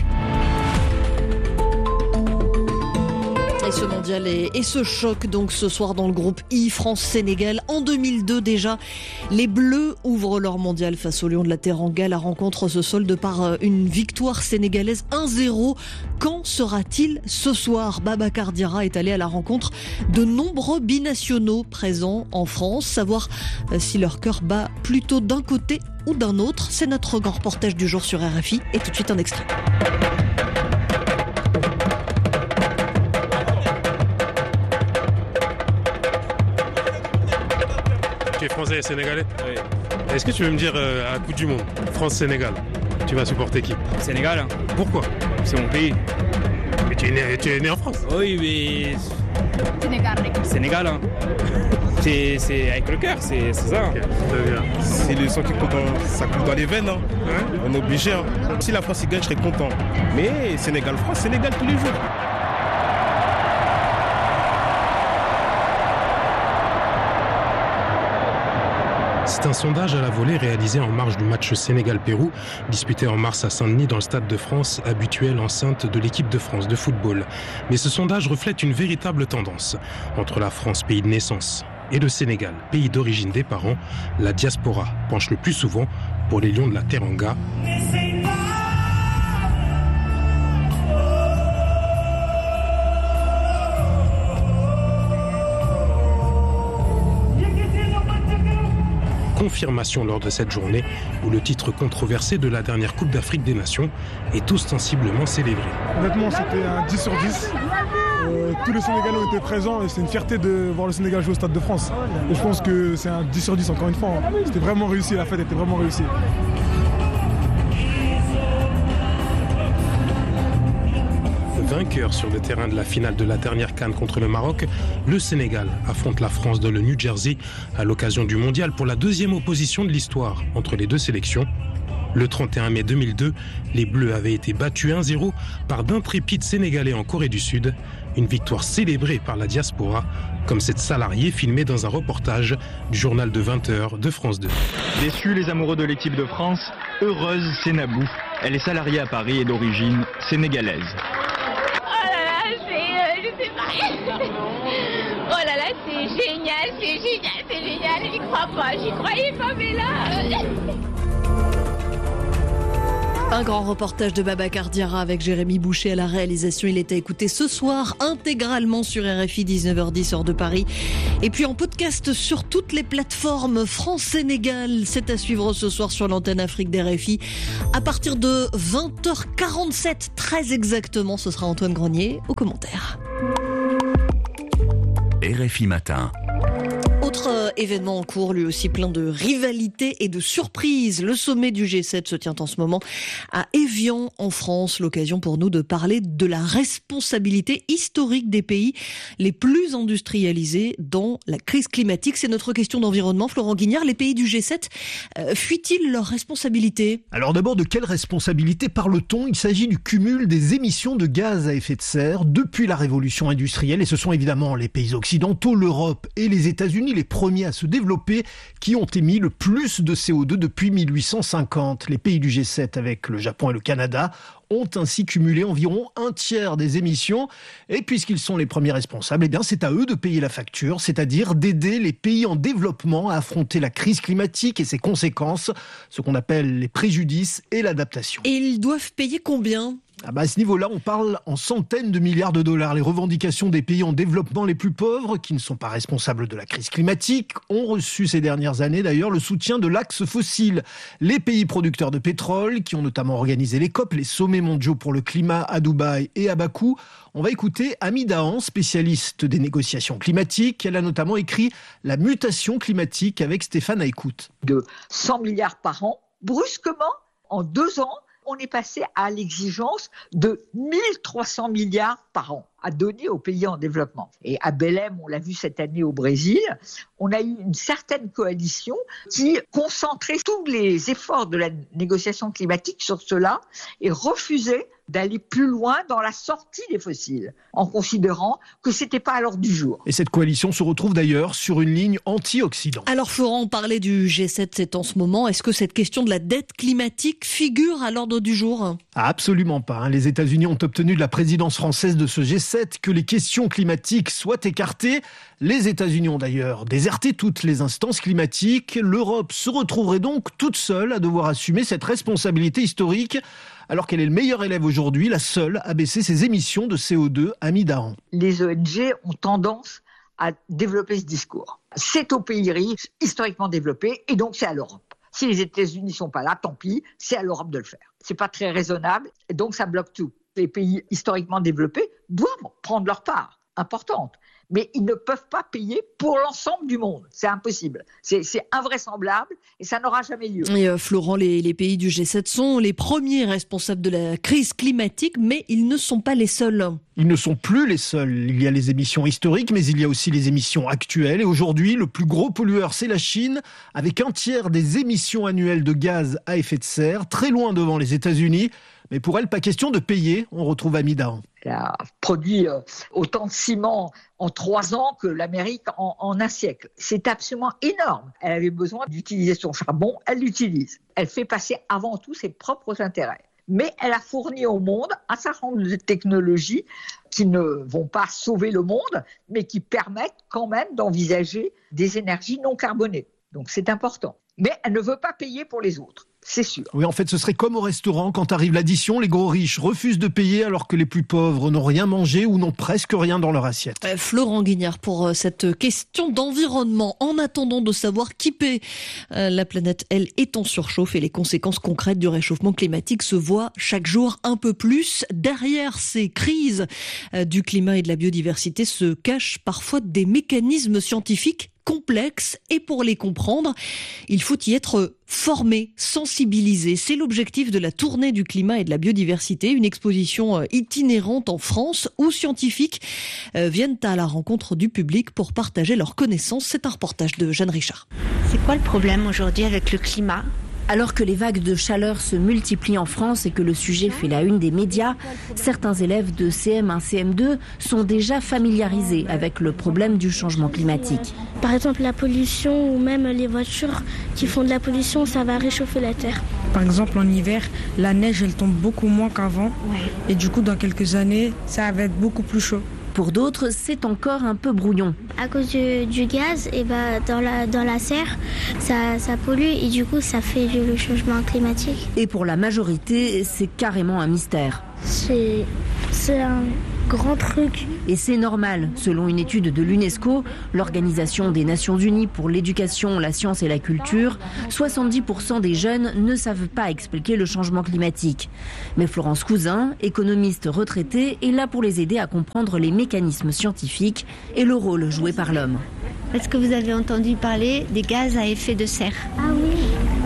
Et ce mondial et, et ce choc donc ce soir dans le groupe I, France-Sénégal. En deux mille deux déjà, les Bleus ouvrent leur mondial face aux Lions de la Teranga. La rencontre se solde par une victoire sénégalaise un zéro. Quand sera-t-il ce soir? Babacar Diarra est allé à la rencontre de nombreux binationaux présents en France. Savoir si leur cœur bat plutôt d'un côté ou d'un autre. C'est notre grand reportage du jour sur R F I. Et tout de suite un extrait. Français et sénégalais. Oui. Est-ce que tu veux me dire euh, à la Coupe du Monde, France-Sénégal, tu vas supporter qui? Sénégal. Pourquoi? C'est mon pays. mais tu es né, tu es né en France. Oui, mais... Sénégal. Sénégal, hein. C'est, c'est avec le cœur, c'est, c'est ça. Okay, c'est le sang qui coule dans, ça coule dans les veines, hein. Hein? On est obligé. Hein. Si la France y gagne, je serais content. Mais Sénégal-France, Sénégal tous les jours. C'est un sondage à la volée réalisé en marge du match Sénégal-Pérou, disputé en mars à Saint-Denis dans le Stade de France, habituelle enceinte de l'équipe de France de football. Mais ce sondage reflète une véritable tendance. Entre la France, pays de naissance, et le Sénégal, pays d'origine des parents, la diaspora penche le plus souvent pour les Lions de la Teranga. Confirmation lors de cette journée où le titre controversé de la dernière Coupe d'Afrique des Nations est ostensiblement célébré. Honnêtement, c'était un dix sur dix. Euh, tous les Sénégalais ont été présents et c'est une fierté de voir le Sénégal jouer au Stade de France. Et je pense que c'est un dix sur dix encore une fois. C'était vraiment réussi, la fête était vraiment réussie. Vainqueur sur le terrain de la finale de la dernière CAN contre le Maroc, le Sénégal affronte la France dans le New Jersey à l'occasion du mondial pour la deuxième opposition de l'histoire entre les deux sélections. Le trente et un mai deux mille deux, les Bleus avaient été battus un zéro par d'intrépides Sénégalais en Corée du Sud. Une victoire célébrée par la diaspora, comme cette salariée filmée dans un reportage du journal de vingt heures de France deux. Déçus les amoureux de l'équipe de France, heureuse c'est Nabou. Elle est salariée à Paris et d'origine sénégalaise. Oh là là, c'est génial, c'est génial, c'est génial, j'y crois pas, j'y croyais pas, mais là... Un grand reportage de Babacar Diarra avec Jérémy Boucher à la réalisation. Il est à écouter ce soir intégralement sur R F I, dix-neuf heures dix, heure de Paris. Et puis en podcast sur toutes les plateformes. France-Sénégal, c'est à suivre ce soir sur l'antenne Afrique d'R F I. À partir de vingt heures quarante-sept, très exactement, ce sera Antoine Grenier aux commentaires. R F I Matin. Autre événement en cours, lui aussi plein de rivalité et de surprises. Le sommet du G sept se tient en ce moment à Évian, en France. L'occasion pour nous de parler de la responsabilité historique des pays les plus industrialisés dans la crise climatique. C'est notre question d'environnement. Florent Guignard, les pays du G sept euh, fuient-ils leurs responsabilités ? Alors d'abord, de quelle responsabilité parle-t-on ? Il s'agit du cumul des émissions de gaz à effet de serre depuis la révolution industrielle. Et ce sont évidemment les pays occidentaux, l'Europe et les États-Unis, les premiers à se développer, qui ont émis le plus de C O deux depuis mille huit cent cinquante. Les pays du G sept, avec le Japon et le Canada, ont ainsi cumulé environ un tiers des émissions. Et puisqu'ils sont les premiers responsables, eh bien c'est à eux de payer la facture, c'est-à-dire d'aider les pays en développement à affronter la crise climatique et ses conséquences, ce qu'on appelle les préjudices et l'adaptation. Et ils doivent payer combien ? Ah bah à ce niveau-là, on parle en centaines de milliards de dollars. Les revendications des pays en développement les plus pauvres, qui ne sont pas responsables de la crise climatique, ont reçu ces dernières années d'ailleurs le soutien de l'axe fossile. Les pays producteurs de pétrole, qui ont notamment organisé les COP, les sommets mondiaux pour le climat à Dubaï et à Bakou. On va écouter Ami Dahan, spécialiste des négociations climatiques. Elle a notamment écrit « La mutation climatique » avec Stéphane Aïkout. De cent milliards par an, brusquement, en deux ans, on est passé à l'exigence de mille trois cents milliards par an à donner aux pays en développement. Et à Belém, on l'a vu cette année au Brésil, on a eu une certaine coalition qui concentrait tous les efforts de la négociation climatique sur cela et refusait d'aller plus loin dans la sortie des fossiles, en considérant que c'était pas à l'ordre du jour. Et cette coalition se retrouve d'ailleurs sur une ligne anti-Occident. Alors Florent, on parlait du G sept, c'est en ce moment. Est-ce que cette question de la dette climatique figure à l'ordre du jour ? Ah, absolument pas. Les États-Unis ont obtenu de la présidence française de ce G sept que les questions climatiques soient écartées. Les États-Unis ont d'ailleurs déserté toutes les instances climatiques. L'Europe se retrouverait donc toute seule à devoir assumer cette responsabilité historique, alors qu'elle est le meilleur élève aujourd'hui, la seule à baisser ses émissions de C O deux à mi-Dahan. Les O N G ont tendance à développer ce discours. C'est aux pays riches, historiquement développés, et donc c'est à l'Europe. Si les États-Unis ne sont pas là, tant pis, c'est à l'Europe de le faire. C'est pas très raisonnable, et donc ça bloque tout. Les pays historiquement développés doivent prendre leur part, importante. Mais ils ne peuvent pas payer pour l'ensemble du monde. C'est impossible. C'est, c'est invraisemblable et ça n'aura jamais lieu. Et euh, Florent, les, les pays du G sept sont les premiers responsables de la crise climatique, mais ils ne sont pas les seuls. Ils ne sont plus les seuls. Il y a les émissions historiques, mais il y a aussi les émissions actuelles. Et aujourd'hui, le plus gros pollueur, c'est la Chine, avec un tiers des émissions annuelles de gaz à effet de serre, très loin devant les États-Unis. Mais pour elle, pas question de payer. On retrouve Ami Dahan. Elle a produit autant de ciment en trois ans que l'Amérique en, en un siècle. C'est absolument énorme. Elle avait besoin d'utiliser son charbon, elle l'utilise. Elle fait passer avant tout ses propres intérêts. Mais elle a fourni au monde un certain nombre de technologies qui ne vont pas sauver le monde, mais qui permettent quand même d'envisager des énergies non carbonées. Donc c'est important. Mais elle ne veut pas payer pour les autres. C'est sûr. Oui, en fait, ce serait comme au restaurant. Quand arrive l'addition, les gros riches refusent de payer alors que les plus pauvres n'ont rien mangé ou n'ont presque rien dans leur assiette. Euh, Florent Guignard pour euh, cette question d'environnement. En attendant de savoir qui paie, euh, la planète, elle, est en surchauffe et les conséquences concrètes du réchauffement climatique se voient chaque jour un peu plus. Derrière ces crises euh, du climat et de la biodiversité se cachent parfois des mécanismes scientifiques complexes et pour les comprendre, il faut y être formé, sensibilisé. C'est l'objectif de la tournée du climat et de la biodiversité, une exposition itinérante en France où scientifiques viennent à la rencontre du public pour partager leurs connaissances. C'est un reportage de Jeanne Richard. C'est quoi le problème aujourd'hui avec le climat ? Alors que les vagues de chaleur se multiplient en France et que le sujet fait la une des médias, certains élèves de C M un, C M deux sont déjà familiarisés avec le problème du changement climatique. Par exemple, la pollution ou même les voitures qui font de la pollution, ça va réchauffer la terre. Par exemple, en hiver, la neige, elle tombe beaucoup moins qu'avant. Ouais. Et du coup, dans quelques années, ça va être beaucoup plus chaud. Pour d'autres, c'est encore un peu brouillon. À cause du, du gaz, et bah, dans, la, dans la serre, ça, ça pollue et du coup, ça fait le changement climatique. Et pour la majorité, c'est carrément un mystère. C'est, c'est un grand truc. Et c'est normal. Selon une étude de l'UNESCO, l'Organisation des Nations Unies pour l'éducation, la science et la culture, soixante-dix pour cent des jeunes ne savent pas expliquer le changement climatique. Mais Florence Cousin, économiste retraitée, est là pour les aider à comprendre les mécanismes scientifiques et le rôle joué par l'homme. Est-ce que vous avez entendu parler des gaz à effet de serre ? Ah oui.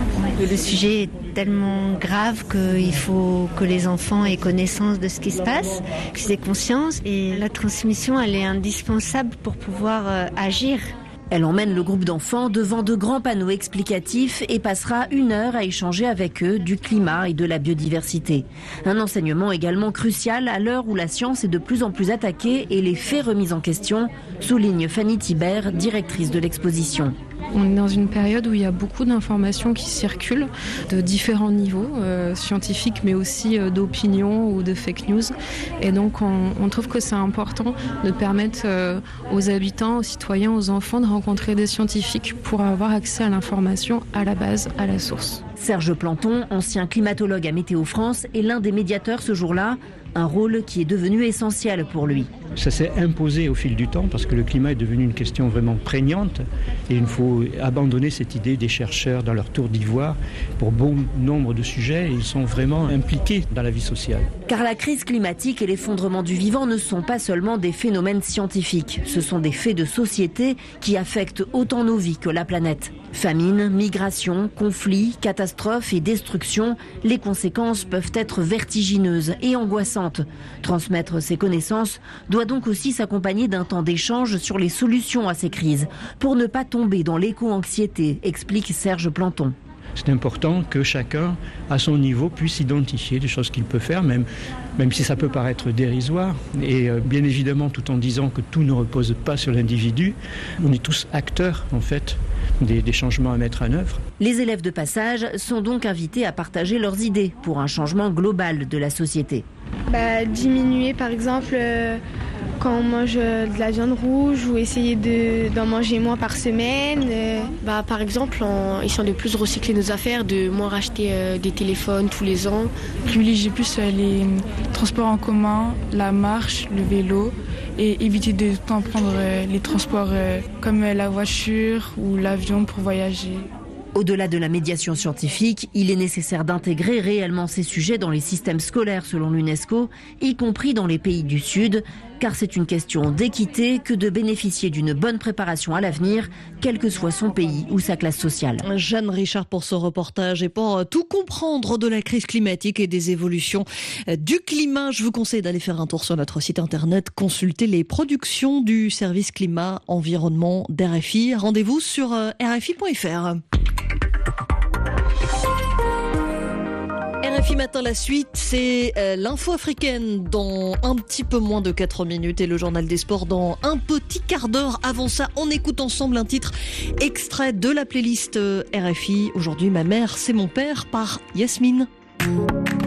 Le sujet est tellement grave qu'il faut que les enfants aient connaissance de ce qui se passe, qu'ils aient conscience. Et la transmission, elle est indispensable pour pouvoir euh, agir. Elle emmène le groupe d'enfants devant de grands panneaux explicatifs et passera une heure à échanger avec eux du climat et de la biodiversité. Un enseignement également crucial à l'heure où la science est de plus en plus attaquée et les faits remis en question, souligne Fanny Thibert, directrice de l'exposition. On est dans une période où il y a beaucoup d'informations qui circulent de différents niveaux, euh, scientifiques mais aussi euh, d'opinion ou de fake news. Et donc on, on trouve que c'est important de permettre euh, aux habitants, aux citoyens, aux enfants de rencontrer des scientifiques pour avoir accès à l'information à la base, à la source. Serge Planton, ancien climatologue à Météo France, est l'un des médiateurs ce jour-là. Un rôle qui est devenu essentiel pour lui. Ça s'est imposé au fil du temps parce que le climat est devenu une question vraiment prégnante et il faut abandonner cette idée des chercheurs dans leur tour d'ivoire. Pour bon nombre de sujets, ils sont vraiment impliqués dans la vie sociale. Car la crise climatique et l'effondrement du vivant ne sont pas seulement des phénomènes scientifiques, ce sont des faits de société qui affectent autant nos vies que la planète. Famine, migration, conflits, catastrophes et destruction, les conséquences peuvent être vertigineuses et angoissantes. Transmettre ces connaissances doit donc aussi s'accompagner d'un temps d'échange sur les solutions à ces crises, pour ne pas tomber dans l'éco-anxiété, explique Serge Planton. C'est important que chacun, à son niveau, puisse identifier des choses qu'il peut faire, même, même si ça peut paraître dérisoire. Et euh, bien évidemment, tout en disant que tout ne repose pas sur l'individu, on est tous acteurs, en fait, des, des changements à mettre en œuvre. Les élèves de passage sont donc invités à partager leurs idées pour un changement global de la société. Bah, diminuer, par exemple, euh, quand on mange euh, de la viande rouge ou essayer de, d'en manger moins par semaine. Euh. Bah, par exemple, en essayant de plus recycler nos affaires, de moins racheter euh, des téléphones tous les ans. Privilégier plus euh, les transports en commun, la marche, le vélo et éviter de tout le temps prendre euh, les transports euh, comme euh, la voiture ou l'avion pour voyager. Au-delà de la médiation scientifique, il est nécessaire d'intégrer réellement ces sujets dans les systèmes scolaires selon l'UNESCO, y compris dans les pays du Sud. car c'est une question d'équité que de bénéficier d'une bonne préparation à l'avenir, quel que soit son pays ou sa classe sociale. Jeanne Richard pour ce reportage et pour tout comprendre de la crise climatique et des évolutions du climat, je vous conseille d'aller faire un tour sur notre site internet, consulter les productions du service climat environnement d'R F I. Rendez-vous sur R F I point F R. R F I Matin, la suite, c'est euh, l'info africaine dans un petit peu moins de quatre minutes et le journal des sports dans un petit quart d'heure. Avant ça, on écoute ensemble un titre extrait de la playlist euh, R F I. Aujourd'hui, Ma mère, c'est mon père par Yasmine.